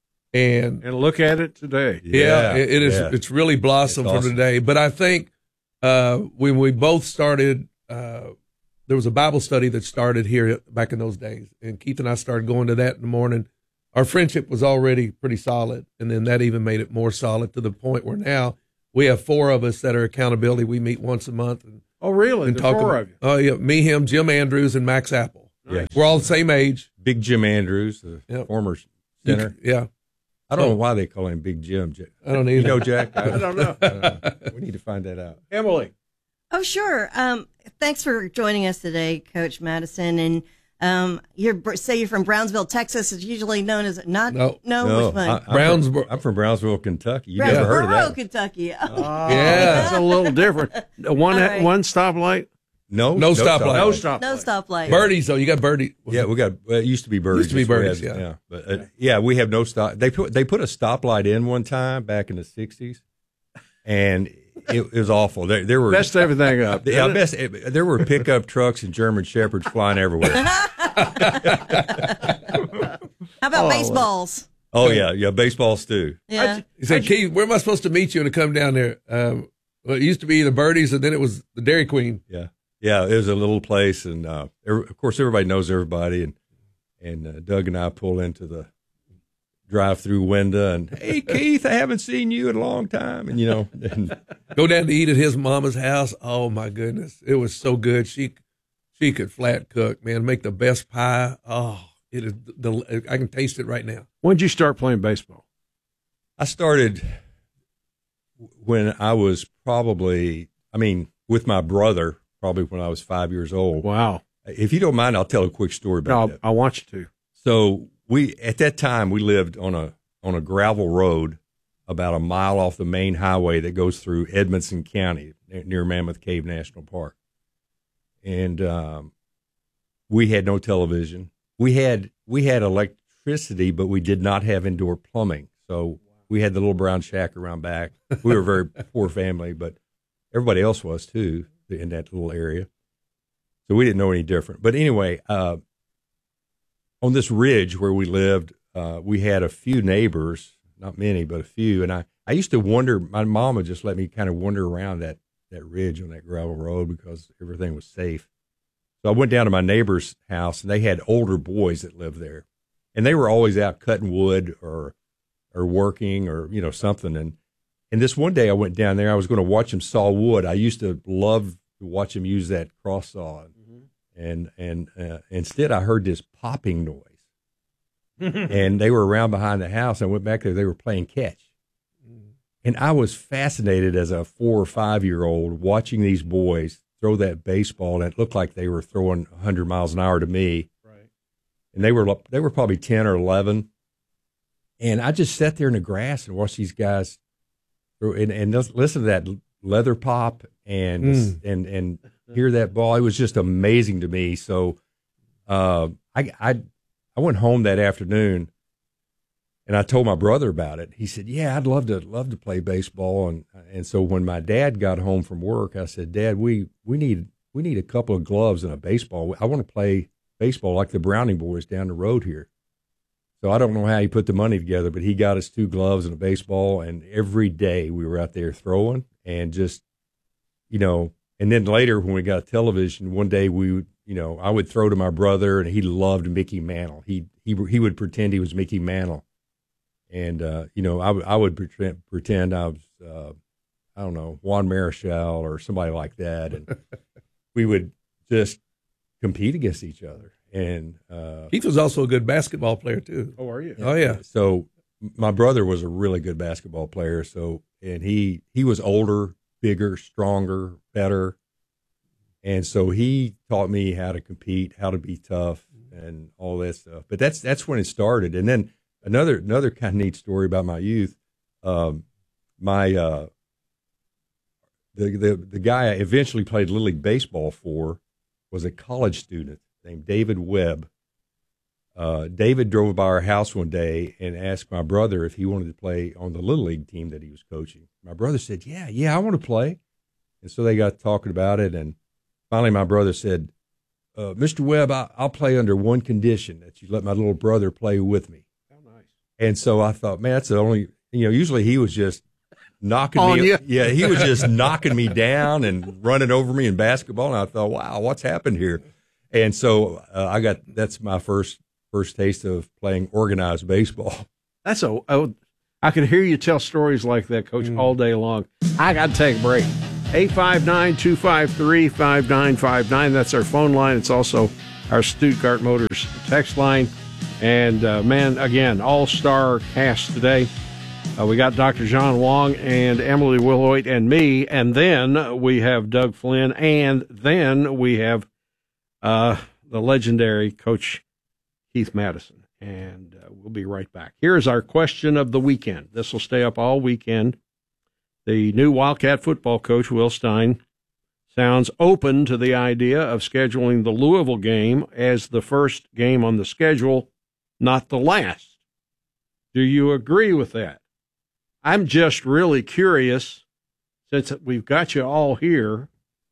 Speaker 4: And,
Speaker 2: and look at it today.
Speaker 4: Yeah, yeah it, it is.
Speaker 9: Yeah.
Speaker 4: It's really blossomed
Speaker 9: it's awesome.
Speaker 4: for today. But I think uh, when we both started uh, there was a Bible study that started here back in those days, and Keith and I started going to that in the morning. Our friendship was already pretty solid, and then that even made it more solid to the point where now we have four of us that are accountability. We meet once a month. And,
Speaker 2: oh, really?
Speaker 4: And
Speaker 2: the
Speaker 4: talk
Speaker 2: four
Speaker 4: about,
Speaker 2: of you?
Speaker 4: Oh, yeah. Me, him, Jim Andrews, and Max Apple.
Speaker 9: Yes.
Speaker 4: We're all the same age.
Speaker 9: Big Jim Andrews, the
Speaker 4: yep.
Speaker 9: former center.
Speaker 4: Yeah.
Speaker 9: I don't know why they call him Big Jim.
Speaker 4: I don't either.
Speaker 9: You know, Jack?
Speaker 2: I, I don't know.
Speaker 9: Uh, we need to find that out.
Speaker 2: Emily.
Speaker 10: Oh, sure. Um, thanks for joining us today, Coach Madison. And um, you're say you're from Brownsville, Texas. It's usually known as not
Speaker 4: no,
Speaker 10: no,
Speaker 9: no
Speaker 10: which one?
Speaker 9: I, I'm Brownsville. From, I'm from Brownsville, Kentucky. You never heard of that?
Speaker 10: Kentucky. Oh.
Speaker 2: Oh,
Speaker 4: yeah,
Speaker 2: it's a little different. One
Speaker 10: right.
Speaker 2: one stoplight.
Speaker 9: No,
Speaker 4: no, no stoplight.
Speaker 2: Stop no stoplight.
Speaker 10: No stoplight.
Speaker 4: Birdies though. You got birdie.
Speaker 9: Yeah, we got. Well, it used to be birdies.
Speaker 4: Used to be birdies.
Speaker 9: Have,
Speaker 4: yeah,
Speaker 9: yeah. But uh, yeah, we have no stop. They put they put a stoplight in one time back in the sixties, and it, it was awful. There, there were
Speaker 2: messed everything up.
Speaker 9: Yeah, best, there were pickup trucks and German shepherds flying everywhere.
Speaker 10: How about
Speaker 2: Oh,
Speaker 10: baseballs?
Speaker 9: Oh yeah, yeah, baseballs too.
Speaker 10: Yeah.
Speaker 4: He said, Keith, where am I supposed to meet you to come down there? Um, well, it used to be the Birdies, and then it was the Dairy Queen.
Speaker 9: Yeah, yeah, it was a little place, and uh, of course everybody knows everybody, and and uh, Doug and I pull into the drive-through window, and hey Keith, I haven't seen you in a long time, and you know, and,
Speaker 4: go down to eat at his mama's house. Oh my goodness, it was so good. She she could flat cook, man, make the best pie. Oh, it is the I can taste it right now.
Speaker 2: When did you start playing baseball?
Speaker 9: I started when I was probably, I mean, with my brother, probably when I was five years old.
Speaker 2: Wow.
Speaker 9: If you don't mind, I'll tell a quick story about
Speaker 2: no,
Speaker 9: that.
Speaker 2: I want you to.
Speaker 9: So we, at that time, we lived on a on a gravel road about a mile off the main highway that goes through Edmonson County near Mammoth Cave National Park. And um, we had no television. We had we had electricity, but we did not have indoor plumbing. So we had the little brown shack around back. We were a very poor family, but everybody else was too in that little area. So we didn't know any different. But anyway, uh, on this ridge where we lived, uh, we had a few neighbors, not many, but a few. And I, I used to wonder, my mom would just let me kind of wander around that, that ridge on that gravel road because everything was safe. So I went down to my neighbor's house, and they had older boys that lived there. And they were always out cutting wood or or working or, you know, something. And and this one day I went down there. I was going to watch them saw wood. I used to love to watch them use that cross saw. Mm-hmm. And and uh, instead I heard this popping noise. And they were around behind the house. I went back there. They were playing catch. Mm-hmm. And I was fascinated as a four or five-year-old watching these boys throw that baseball, and it looked like they were throwing one hundred miles an hour to me.
Speaker 2: Right.
Speaker 9: And they were they were probably ten or eleven. And I just sat there in the grass and watched these guys throw, and, and listen to that leather pop and mm. and and hear that ball. It was just amazing to me. So uh, I, I I went home that afternoon, and I told my brother about it. He said, "Yeah, I'd love to love to play baseball." And and so when my dad got home from work, I said, "Dad, we we need we need a couple of gloves and a baseball. I want to play baseball like the Browning boys down the road here." So I don't know how he put the money together, but he got us two gloves and a baseball, and every day we were out there throwing and just, you know, and then later when we got television, one day we would, you know, I would throw to my brother, and he loved Mickey Mantle. He he he would pretend he was Mickey Mantle, and uh, you know, I, I would pretend, pretend I was, uh, I don't know, Juan Marichal or somebody like that, and we would just compete against each other. And uh,
Speaker 4: Keith was also a good basketball player too.
Speaker 2: Oh, are you?
Speaker 4: Oh yeah.
Speaker 9: So my brother was a really good basketball player. So and he he was older, bigger, stronger, better, and so he taught me how to compete, how to be tough, and all that stuff. But that's that's when it started. And then another another kind of neat story about my youth. Um, my uh, the the the guy I eventually played Little League baseball for was a college student named David Webb. Uh, David drove by our house one day and asked my brother if he wanted to play on the Little League team that he was coaching. My brother said, yeah, yeah, I want to play. And so they got talking about it. And finally my brother said, uh, Mister Webb, I, I'll play under one condition, that you let my little brother play with me.
Speaker 2: Oh, nice.
Speaker 9: And so I thought, man, that's the only, you know, usually he was just knocking
Speaker 2: on
Speaker 9: me.
Speaker 2: You.
Speaker 9: Yeah, he was just knocking me down and running over me in basketball. And I thought, wow, what's happened here? And so uh, I got that's my first first taste of playing organized baseball.
Speaker 2: That's a. Oh, I could hear you tell stories like that, Coach, mm. all day long. I got to take a break. eight five nine, two five three, five nine five nine. That's our phone line. It's also our Stuttgart Motors text line. And, uh, man, again, all-star cast today. Uh, we got Doctor John Wong and Emily Wilhoit and me. And then we have Doug Flynn. And then we have uh, the legendary Coach Keith Madison. And uh, we'll be right back. Here's our question of the weekend. This will stay up all weekend. The new Wildcat football coach, Will Stein, sounds open to the idea of scheduling the Louisville game as the first game on the schedule, not the last. Do you agree with that? I'm just really curious, since we've got you all here.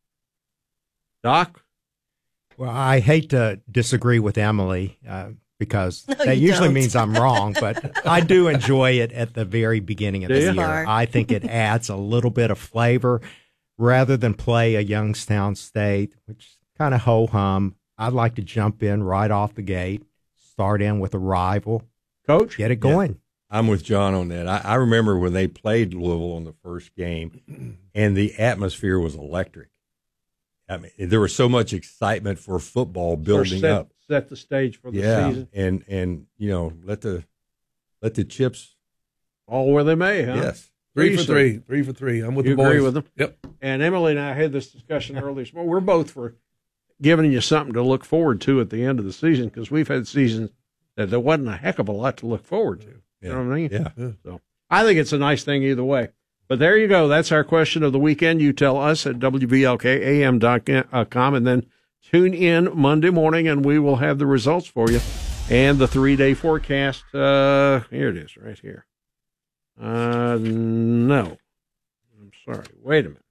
Speaker 2: Doc?
Speaker 8: Well, I hate to disagree with Emily, uh, because
Speaker 10: No,
Speaker 8: that
Speaker 10: you
Speaker 8: usually
Speaker 10: don't.
Speaker 8: means I'm wrong, but I do enjoy it at the very beginning of
Speaker 2: Do
Speaker 8: the
Speaker 2: you?
Speaker 8: year. I think it adds a little bit of flavor rather than play a Youngstown State, which kind of ho-hum. I'd like to jump in right off the gate, start in with a rival.
Speaker 2: Coach?
Speaker 8: Get it going.
Speaker 9: Yeah, I'm with John on that. I, I remember when they played Louisville on the first game, and the atmosphere was electric. I mean, there was so much excitement for football building
Speaker 2: set,
Speaker 9: up.
Speaker 2: Set the stage for the
Speaker 9: yeah,
Speaker 2: season.
Speaker 9: and and you know let the let the chips
Speaker 2: all where they may. Huh?
Speaker 9: Yes,
Speaker 4: three for three, three for three. I'm with
Speaker 2: you
Speaker 4: the boys.
Speaker 2: agree with them?
Speaker 4: Yep.
Speaker 2: And Emily and I had this discussion earlier. Well, we're both for giving you something to look forward to at the end of the season because we've had seasons that there wasn't a heck of a lot to look forward to. You
Speaker 9: yeah.
Speaker 2: know what I mean?
Speaker 9: Yeah.
Speaker 2: yeah. So I think it's a nice thing either way. But there you go. That's our question of the weekend. You tell us at W V L K A M dot com and then tune in Monday morning and we will have the results for you and the three-day forecast. Uh, here it is right here. Uh, no. I'm sorry. Wait a minute.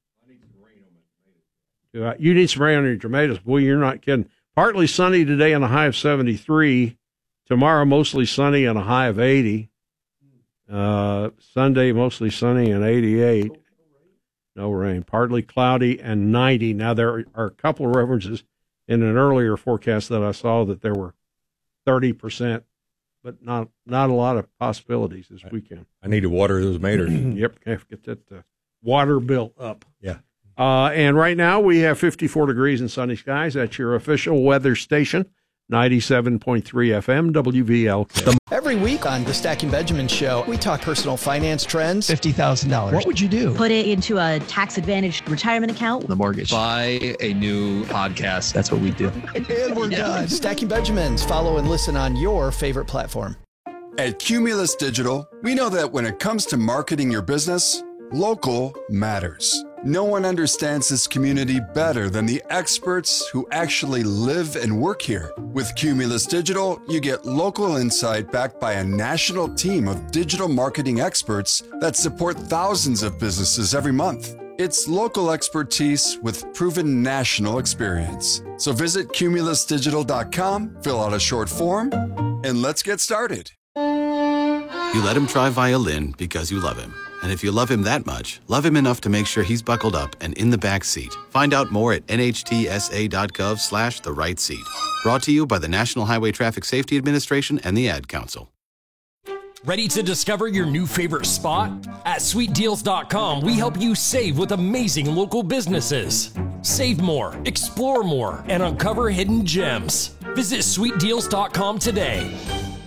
Speaker 2: Do I, you need some rain on your tomatoes. Boy, you're not kidding. Partly sunny today and a high of seventy-three. Tomorrow, mostly sunny and a high of eighty. Uh, Sunday, mostly sunny and eighty-eight. No rain. Partly cloudy and ninety. Now, there are a couple of references in an earlier forecast that I saw that there were thirty percent, but not not a lot of possibilities this weekend.
Speaker 9: I need to water those tomatoes.
Speaker 2: Yep, have to get that uh, water bill up.
Speaker 9: Yeah.
Speaker 2: Uh, and right now we have fifty-four degrees and sunny skies. That's your official weather station, ninety-seven point three F M, W V L K.
Speaker 11: Every week on the Stacking Benjamin Show, we talk personal finance trends.
Speaker 3: fifty thousand dollars.
Speaker 11: What would you do?
Speaker 12: Put it into a tax-advantaged retirement account.
Speaker 3: The mortgage.
Speaker 13: Buy a new podcast.
Speaker 3: That's what we do.
Speaker 11: And we're done. Stacking Benjamins. Follow and listen on your favorite platform.
Speaker 14: At Cumulus Digital, we know that when it comes to marketing your business, local matters. No one understands this community better than the experts who actually live and work here. With Cumulus Digital, you get local insight backed by a national team of digital marketing experts that support thousands of businesses every month. It's local expertise with proven national experience. So visit cumulus digital dot com, fill out a short form, and let's get started.
Speaker 15: You let him try violin because you love him. And if you love him that much, love him enough to make sure he's buckled up and in the back seat. Find out more at N H T S A dot gov slash the right seat. Brought to you by the National Highway Traffic Safety Administration and the Ad Council.
Speaker 16: Ready to discover your new favorite spot? At sweet deals dot com, we help you save with amazing local businesses. Save more, explore more, and uncover hidden gems. Visit sweet deals dot com today.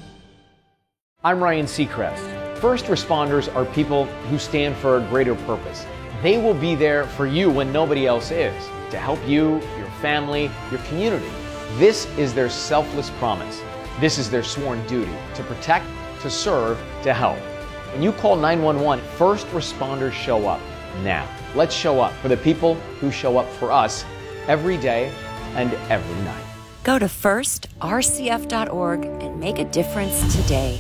Speaker 17: I'm Ryan Seacrest. First responders are people who stand for a greater purpose. They will be there for you when nobody else is, to help you, your family, your community. This is their selfless promise. This is their sworn duty, to protect, to serve, to help. When you call nine one one, first responders show up now. Let's show up for the people who show up for us every day and every night.
Speaker 18: Go to first R C F dot org and make a difference today.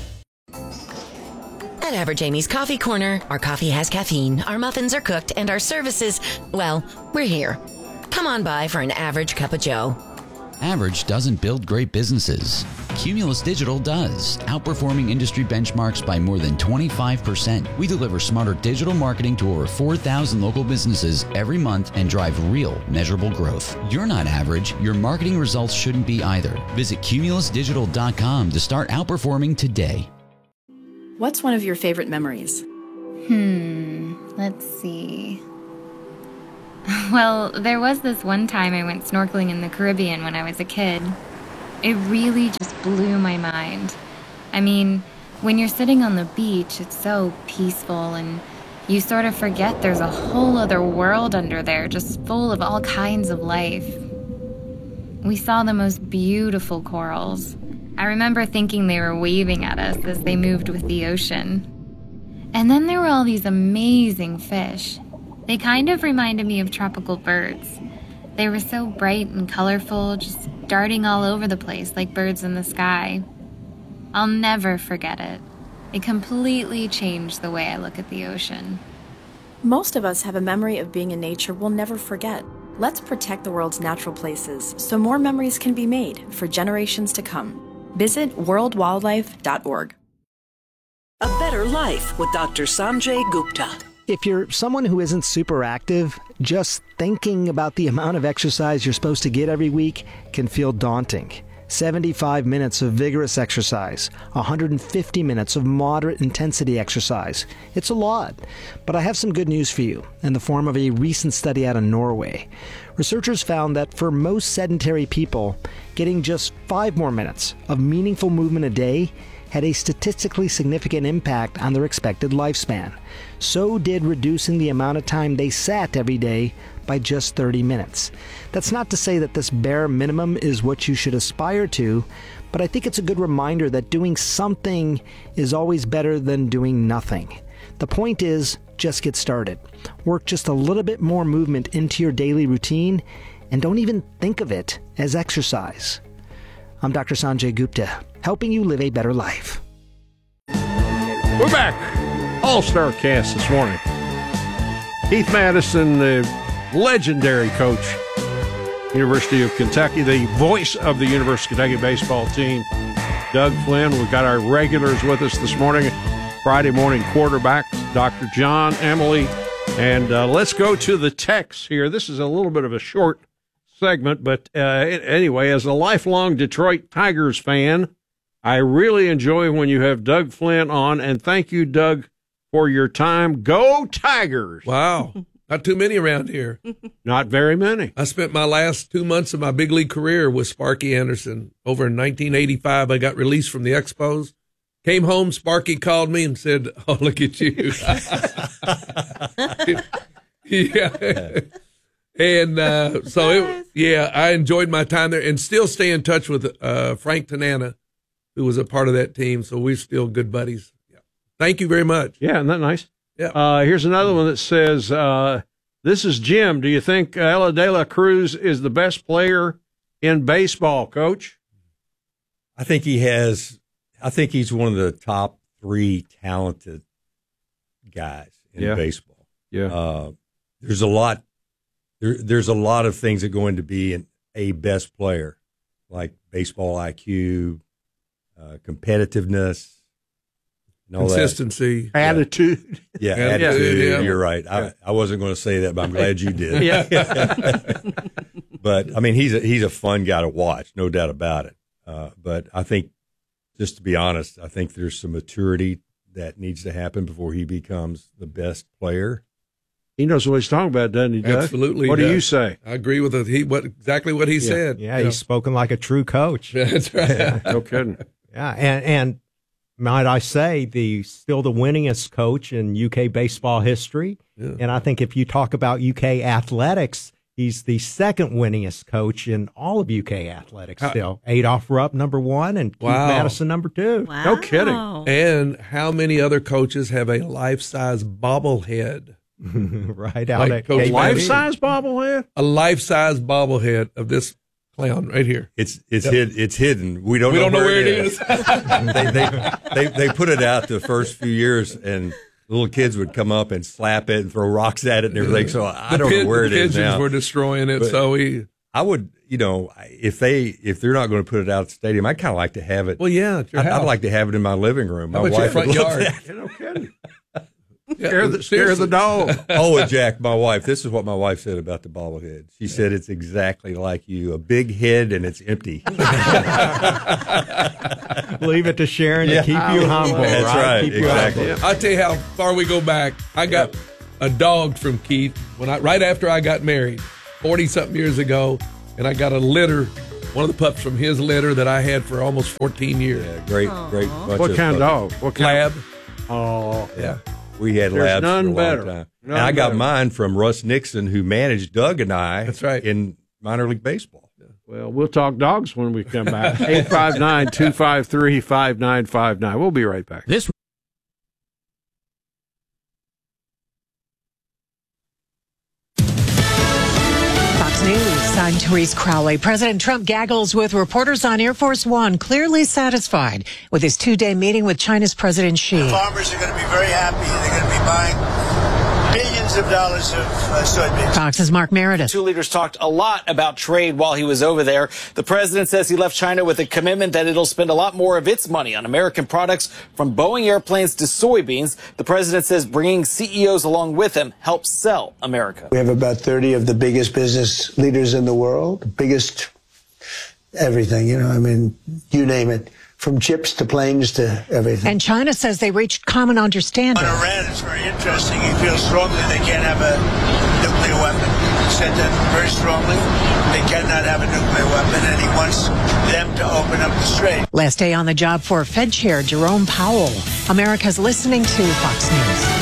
Speaker 18: At Average Amy's Coffee Corner, our coffee has caffeine, our muffins are cooked, and our services, well, we're here. Come on by for an average cup of joe.
Speaker 20: Average doesn't build great businesses. Cumulus Digital does, outperforming industry benchmarks by more than twenty-five percent. We deliver smarter digital marketing to over four thousand local businesses every month and drive real, measurable growth. You're not average. Your marketing results shouldn't be either. Visit cumulus digital dot com to start outperforming today.
Speaker 21: What's one of your favorite memories?
Speaker 22: Hmm, let's see. Well, there was this one time I went snorkeling in the Caribbean when I was a kid. It really just blew my mind. I mean, when you're sitting on the beach, it's so peaceful and you sort of forget there's a whole other world under there just full of all kinds of life. We saw the most beautiful corals. I remember thinking they were waving at us as they moved with the ocean. And then there were all these amazing fish. They kind of reminded me of tropical birds. They were so bright and colorful, just darting all over the place like birds in the sky. I'll never forget it. It completely changed the way I look at the ocean.
Speaker 21: Most of us have a memory of being in nature we'll never forget. Let's protect the world's natural places so more memories can be made for generations to come. Visit world wildlife dot org.
Speaker 23: A Better Life with Doctor Sanjay Gupta.
Speaker 24: If you're someone who isn't super active, just thinking about the amount of exercise you're supposed to get every week can feel daunting. seventy-five minutes of vigorous exercise, one hundred fifty minutes of moderate intensity exercise. It's a lot. But I have some good news for you in the form of a recent study out of Norway. Researchers found that for most sedentary people, getting just five more minutes of meaningful movement a day had a statistically significant impact on their expected lifespan. So did reducing the amount of time they sat every day by just thirty minutes. That's not to say that this bare minimum is what you should aspire to, but I think it's a good reminder that doing something is always better than doing nothing. The point is, just get started. Work just a little bit more movement into your daily routine, and don't even think of it as exercise. I'm Doctor Sanjay Gupta, helping you live a better life.
Speaker 2: We're back. All-Star cast this morning. Keith Madison, the legendary coach, University of Kentucky, the voice of the University of Kentucky baseball team, Doug Flynn. We've got our regulars with us this morning, Friday morning quarterbacks, Doctor John, Emily, and uh, let's go to the text here. This is a little bit of a short segment, but uh, anyway, as a lifelong Detroit Tigers fan, I really enjoy when you have Doug Flynn on, and thank you, Doug, for your time. Go Tigers!
Speaker 4: Wow. Not too many around here.
Speaker 2: Not very many.
Speaker 4: I spent my last two months of my big league career with Sparky Anderson. Over in nineteen eighty-five, I got released from the Expos. Came home, Sparky called me and said, "Oh, look at you." Yeah. And uh, so, it, yeah, I enjoyed my time there and still stay in touch with uh, Frank Tanana, who was a part of that team. So we're still good buddies. Yeah. Thank you very much.
Speaker 2: Yeah, isn't that nice?
Speaker 4: Yeah.
Speaker 2: Uh, here's another one that says, uh, this is Jim. Do you think Ella De La Cruz is the best player in baseball, Coach?
Speaker 9: I think he has, I think he's one of the top three talented guys in
Speaker 2: Yeah.
Speaker 9: baseball.
Speaker 2: Yeah.
Speaker 9: Uh, there's a lot, there, there's a lot of things that go into being a best player, like baseball I Q, uh, competitiveness, and all
Speaker 4: consistency,
Speaker 9: that.
Speaker 2: attitude.
Speaker 9: Yeah,
Speaker 4: Yeah,
Speaker 9: attitude.
Speaker 4: yeah.
Speaker 9: You're right. I, I wasn't going to say that, but I'm glad you did.
Speaker 2: Yeah.
Speaker 9: But I mean, he's a, he's a fun guy to watch, no doubt about it. Uh, but I think, just to be honest, I think there's some maturity that needs to happen before he becomes the best player.
Speaker 2: He knows what he's talking about, doesn't he, Doug?
Speaker 4: Absolutely.
Speaker 2: What do
Speaker 4: does.
Speaker 2: you say?
Speaker 4: I agree with it. He what exactly what he
Speaker 8: Yeah.
Speaker 4: said.
Speaker 8: Yeah,
Speaker 4: You
Speaker 8: he's spoken like a true coach.
Speaker 4: That's right.
Speaker 8: Yeah.
Speaker 2: No kidding.
Speaker 8: Yeah, and and might I say, the still the winningest coach in U K baseball history.
Speaker 4: Yeah.
Speaker 8: And I think if you talk about U K athletics, he's the second winningest coach in all of U K athletics
Speaker 4: How-
Speaker 8: still. Adolph Rupp, number one, and Keith
Speaker 4: Wow.
Speaker 8: Madison, number two.
Speaker 10: Wow.
Speaker 2: No kidding.
Speaker 4: And how many other coaches have a life-size bobblehead?
Speaker 8: Right out
Speaker 4: Like
Speaker 8: at
Speaker 4: Coach
Speaker 8: K-
Speaker 2: Life-size bobblehead?
Speaker 4: A life-size bobblehead of this clown right here.
Speaker 9: It's it's
Speaker 4: Yep.
Speaker 9: hid, it's hidden. We don't
Speaker 4: We
Speaker 9: know
Speaker 4: don't know
Speaker 9: where,
Speaker 4: where
Speaker 9: it
Speaker 4: it
Speaker 9: is. they, they, they they put it out the first few years, and little kids would come up and slap it and throw rocks at it and everything. So I
Speaker 4: The
Speaker 9: don't
Speaker 4: pin-
Speaker 9: know where it
Speaker 4: the
Speaker 9: is
Speaker 4: pigeons
Speaker 9: now.
Speaker 4: were destroying it,
Speaker 9: But
Speaker 4: so we.
Speaker 9: I would, you know, if they if they're not going to put it out at the stadium, I kind of like to have it.
Speaker 4: Well, yeah, at your
Speaker 9: I'd,
Speaker 4: house.
Speaker 9: I'd like to have it in my living room. My
Speaker 4: How about your
Speaker 9: wife
Speaker 4: front
Speaker 9: would love
Speaker 4: yard?
Speaker 9: that.
Speaker 2: You know, kidding.
Speaker 4: Yeah,
Speaker 2: Scare the, scare the dog.
Speaker 9: Oh, Jack, my wife. This is what my wife said about the bobblehead. She said it's exactly like you, a big head and it's empty.
Speaker 8: Leave it to Sharon
Speaker 9: Yeah.
Speaker 8: to keep you humble.
Speaker 9: That's right,
Speaker 8: Keep
Speaker 9: exactly.
Speaker 8: You humble.
Speaker 4: I'll tell you how far we go back. I got a dog from Keith when I right after I got married, forty something years ago, and I got a litter, one of the pups from his litter that I had for almost fourteen years.
Speaker 9: Yeah, great, Aww. great. Bunch
Speaker 2: What
Speaker 9: of
Speaker 2: kind of
Speaker 9: puppies.
Speaker 2: dog? What kind
Speaker 4: Lab.
Speaker 2: Of, oh,
Speaker 9: Yeah. We had
Speaker 2: There's
Speaker 9: labs
Speaker 2: none
Speaker 9: for a
Speaker 2: better.
Speaker 9: long time.
Speaker 2: None
Speaker 9: and I got
Speaker 2: better.
Speaker 9: mine from Russ Nixon, who managed Doug and I
Speaker 4: That's right.
Speaker 9: in minor league baseball.
Speaker 2: Well, we'll talk dogs when we come back. eight five nine, two five three, five nine five nine. We'll be right back.
Speaker 16: This
Speaker 1: Fox News, I'm Therese Crowley. President Trump gaggles with reporters on Air Force One, clearly satisfied with his two-day meeting with China's President Xi.
Speaker 5: Farmers are going to be very happy. They're going to be buying billions of dollars of uh, soybeans.
Speaker 1: Fox's Mark Meredith.
Speaker 6: Two leaders talked a lot about trade while he was over there. The president says he left China with a commitment that it'll spend a lot more of its money on American products, from Boeing airplanes to soybeans. The president says bringing C E Os along with him helps sell America.
Speaker 5: We have about thirty of the biggest business leaders in the world, biggest everything, you know, I mean, you name it, from chips to planes to everything.
Speaker 1: And China says they reached common understanding.
Speaker 5: On Iran, it's very interesting. He feels strongly they can't have a nuclear weapon. He said that very strongly. They cannot have a nuclear weapon, and he wants them to open up the strait.
Speaker 1: Last day on the job for Fed Chair Jerome Powell. America's listening to Fox News.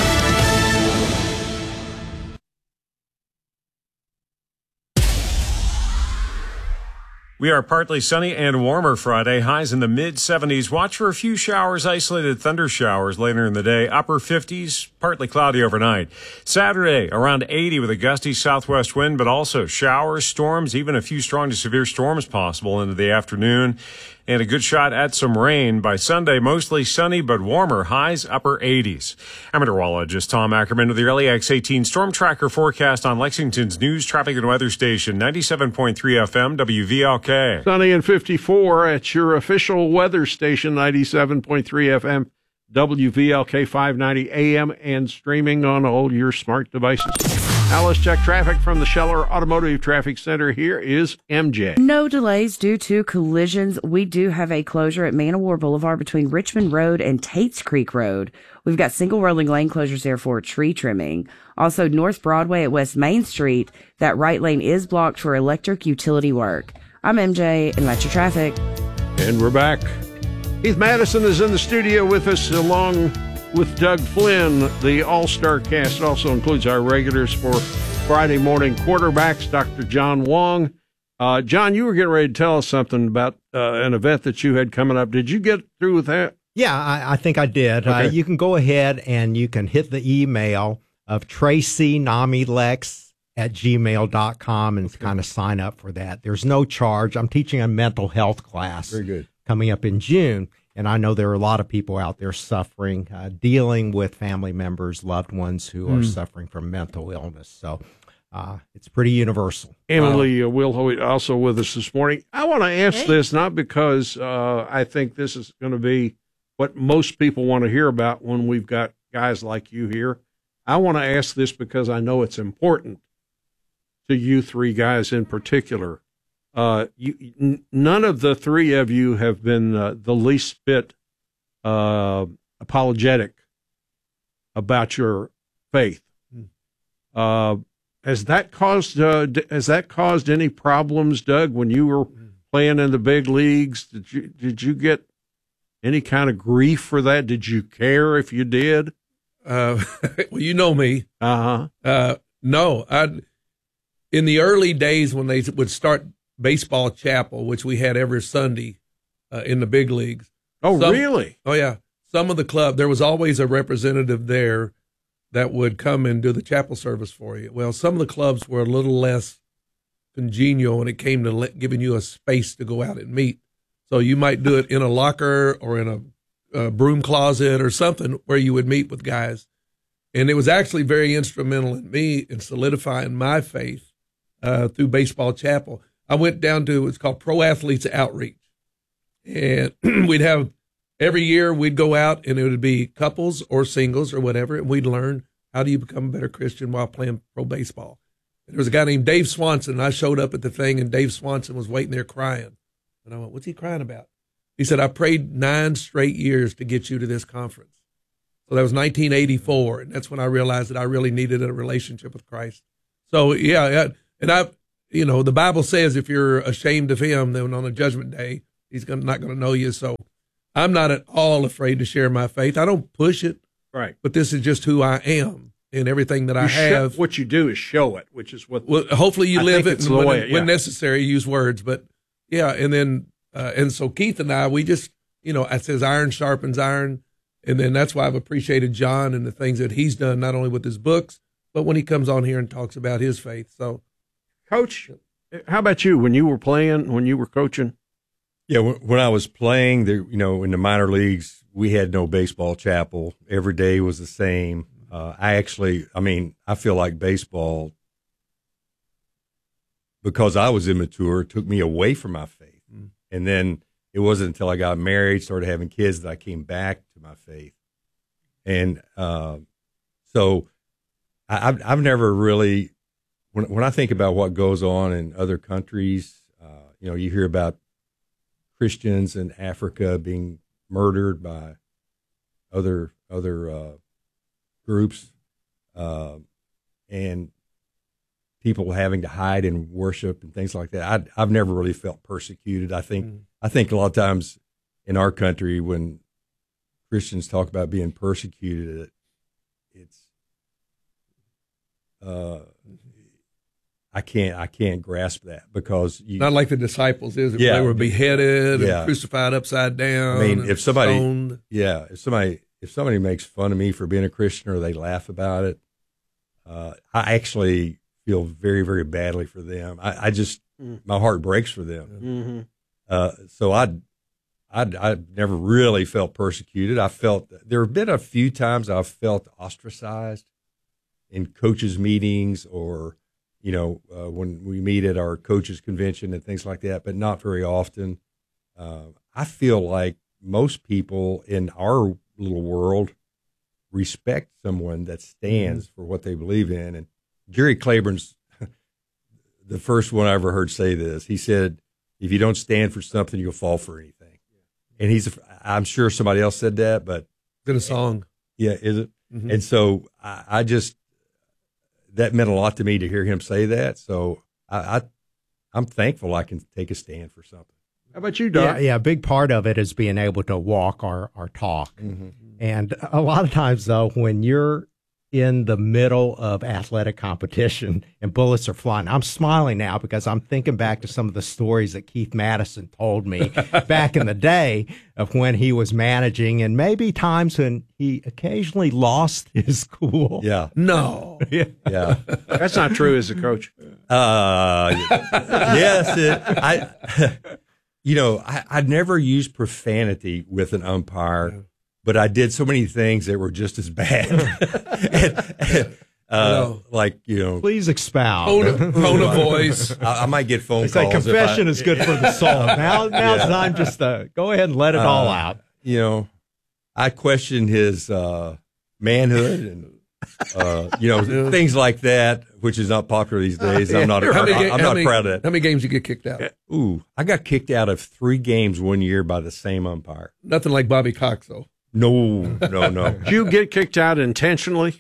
Speaker 19: We are partly sunny and warmer Friday, highs in the mid seventies. Watch for a few showers, isolated thunder showers later in the day. Upper fifties, partly cloudy overnight. Saturday, around eighty with a gusty southwest wind, but also showers, storms, even a few strong to severe storms possible into the afternoon. And a good shot at some rain. By Sunday, mostly sunny but warmer, highs upper eighties. I'm meteorologist Tom Ackerman with the L A X eighteen Storm Tracker forecast on Lexington's news, traffic, and weather station, ninety-seven point three F M, W V L K.
Speaker 2: Sunny and fifty-four at your official weather station, ninety-seven point three F M, W V L K, five ninety A M, and streaming on all your smart devices. Now let's check traffic from the Scheller Automotive Traffic Center. Here is M J.
Speaker 7: No delays due to collisions. We do have a closure at Man of War Boulevard between Richmond Road and Tates Creek Road. We've got single rolling lane closures there for tree trimming. Also, North Broadway at West Main Street, that right lane is blocked for electric utility work. I'm M J, and that's your traffic.
Speaker 2: And we're back. Keith Madison is in the studio with us, along with Doug Flynn. The All-Star cast also includes our regulars for Friday morning quarterbacks, Doctor John Wong. Uh, John, you were getting ready to tell us something about uh, an event that you had coming up. Did you get through with that?
Speaker 8: Yeah, I, I think I did.
Speaker 2: Okay.
Speaker 8: Uh, you can go ahead and you can hit the email of Tracy Namilex at gmail dot com and okay. kind of sign up for that. There's no charge. I'm teaching a mental health class.
Speaker 9: Very good.
Speaker 8: Coming up in June. And I know there are a lot of people out there suffering, uh, dealing with family members, loved ones who mm. are suffering from mental illness. So uh, it's pretty universal.
Speaker 2: Emily uh, Wilhoit also with us this morning. I want to ask hey. this, not because uh, I think this is going to be what most people want to hear about when we've got guys like you here. I want to ask this because I know it's important to you three guys in particular. Uh, you, n- none of the three of you have been uh, the least bit uh, apologetic about your faith. Uh, has that caused uh, d- has that caused any problems, Doug? When you were playing in the big leagues, did you did you get any kind of grief for that? Did you care if you did?
Speaker 4: Uh, well, you know me.
Speaker 2: Uh-huh.
Speaker 4: Uh No, I. In the early days when they would start baseball chapel, which we had every Sunday uh, in the big leagues.
Speaker 2: Oh,
Speaker 4: Some,
Speaker 2: really?
Speaker 4: Oh, yeah. Some of the club, there was always a representative there that would come and do the chapel service for you. Well, some of the clubs were a little less congenial when it came to let, giving you a space to go out and meet. So you might do it in a locker or in a, a broom closet or something where you would meet with guys. And it was actually very instrumental in me in solidifying my faith uh, through baseball chapel. I went down to what's called Pro Athletes Outreach. And we'd have, every year we'd go out and it would be couples or singles or whatever. And we'd learn, how do you become a better Christian while playing pro baseball? And there was a guy named Dave Swanson. And I showed up at the thing and Dave Swanson was waiting there crying. And I went, what's he crying about? He said, I prayed nine straight years to get you to this conference. So that was nineteen eighty-four. And that's when I realized that I really needed a relationship with Christ. So, yeah. And I, you know, the Bible says if you're ashamed of him, then on a judgment day, he's gonna, not going to know you. So I'm not at all afraid to share my faith. I don't push it.
Speaker 2: Right.
Speaker 4: But this is just who I am and everything that
Speaker 2: you
Speaker 4: I have.
Speaker 2: Show, what you do is show it, which is what.
Speaker 4: Well, hopefully you
Speaker 2: I
Speaker 4: live it, and when,
Speaker 2: way, yeah.
Speaker 4: when necessary, use words. But yeah, and then uh, and so Keith and I, we just, you know, it says iron sharpens iron, and then that's why I've appreciated John and the things that he's done, not only with his books, but when he comes on here and talks about his faith. So,
Speaker 2: Coach, how about you? When you were playing, when you were coaching?
Speaker 9: Yeah, when I was playing, the you know, in the minor leagues, we had no baseball chapel. Every day was the same. Uh, I actually, I mean, I feel like baseball, because I was immature, took me away from my faith. Mm. And then it wasn't until I got married, started having kids, that I came back to my faith. And uh, so I, I've, I've never really, when when I think about what goes on in other countries, uh, you know, you hear about Christians in Africa being murdered by other other uh, groups, uh, and people having to hide and worship and things like that. I, I've never really felt persecuted. I think mm. I think a lot of times in our country, when Christians talk about being persecuted, it, it's uh, I can't I can't grasp that, because you,
Speaker 4: not like the disciples, is it?
Speaker 9: Yeah,
Speaker 4: they were beheaded
Speaker 9: yeah.
Speaker 4: and crucified upside down.
Speaker 9: I mean, if somebody,
Speaker 4: stoned.
Speaker 9: yeah, if somebody if somebody makes fun of me for being a Christian, or they laugh about it, uh, I actually feel very, very badly for them. I, I just mm. my heart breaks for them.
Speaker 2: Mm-hmm.
Speaker 9: Uh, so I, I, I never really felt persecuted. I felt there have been a few times I've felt ostracized in coaches' meetings, or you know, uh, when we meet at our coaches' convention and things like that, but not very often. Uh, I feel like most people in our little world respect someone that stands mm-hmm. for what they believe in. And Jerry Claiborne's the first one I ever heard say this. He said, if you don't stand for something, you'll fall for anything. And he's, I'm sure somebody else said that, but.
Speaker 4: It's in a song.
Speaker 9: Yeah, is it?
Speaker 4: Mm-hmm.
Speaker 9: And so I, I just, that meant a lot to me to hear him say that. So I, I, I'm thankful I can take a stand for something.
Speaker 2: How about you, Doc?
Speaker 8: Yeah, yeah, a big part of it is being able to walk our, our talk.
Speaker 9: Mm-hmm.
Speaker 8: And a lot of times, though, when you're in the middle of athletic competition and bullets are flying, I'm smiling now because I'm thinking back to some of the stories that Keith Madison told me back in the day of when he was managing, and maybe times when he occasionally lost his cool.
Speaker 9: Yeah.
Speaker 4: No.
Speaker 8: yeah.
Speaker 9: Yeah.
Speaker 2: That's not true as a coach.
Speaker 9: Uh, yes. It, I, you know, I, I'd never used profanity with an umpire. But I did so many things that were just as bad. and, and, uh, like, you know.
Speaker 8: Please expound.
Speaker 4: Tone, tone of voice.
Speaker 9: I, I might get phone
Speaker 8: it's
Speaker 9: calls.
Speaker 8: Like confession
Speaker 9: I,
Speaker 8: is good for the soul. Now, now yeah. it's time just to go ahead and let it uh, all out.
Speaker 9: You know, I questioned his uh, manhood and, uh, you know, things like that, which is not popular these days. I'm not,
Speaker 4: how
Speaker 9: I'm,
Speaker 4: many,
Speaker 9: I'm
Speaker 4: how
Speaker 9: not
Speaker 4: many,
Speaker 9: proud of that.
Speaker 4: How many games you get kicked out?
Speaker 9: Ooh, I got kicked out of three games one year by the same umpire.
Speaker 4: Nothing like Bobby Cox, though.
Speaker 9: No, no, no.
Speaker 2: Did you get kicked out intentionally?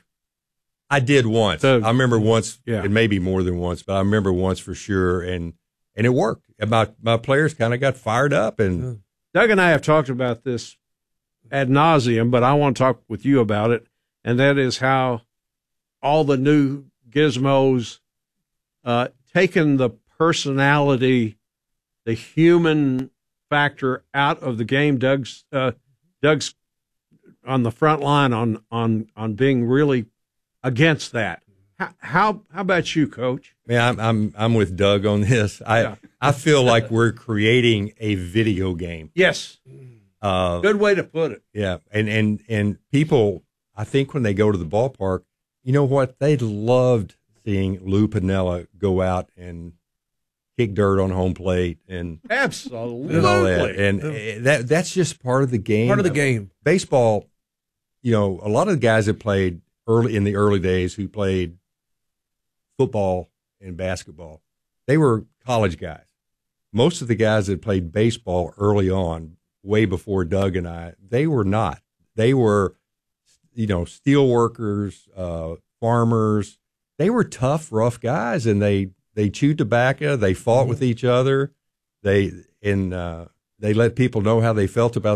Speaker 9: I did once.
Speaker 2: So,
Speaker 9: I remember once,
Speaker 2: yeah.
Speaker 9: and maybe more than once, but I remember once for sure, and and it worked. And my my players kind of got fired up. And
Speaker 2: Doug and I have talked about this ad nauseum, but I want to talk with you about it, and that is how all the new gizmos uh, taken the personality, the human factor out of the game. Doug's. Uh, Doug's on the front line on on on being really against that. How how, how about you, Coach?
Speaker 9: Man, I'm I'm I'm with Doug on this. I
Speaker 2: yeah.
Speaker 9: I feel like we're creating a video game.
Speaker 2: Yes,
Speaker 9: uh,
Speaker 2: good way to put it.
Speaker 9: Yeah, and and and people, I think when they go to the ballpark, you know what? They loved seeing Lou Piniella go out and kick dirt on home plate and
Speaker 2: absolutely
Speaker 9: and all that. And uh, that that's just part of the game.
Speaker 4: Part of the game.
Speaker 9: Baseball, you know, a lot of the guys that played early in the early days who played football and basketball, they were college guys. Most of the guys that played baseball early on, way before Doug and I, they were not. They were, you know, steel workers, uh, farmers. They were tough, rough guys, and they, they chewed tobacco. They fought mm-hmm. with each other. They and uh, they let people know how they felt about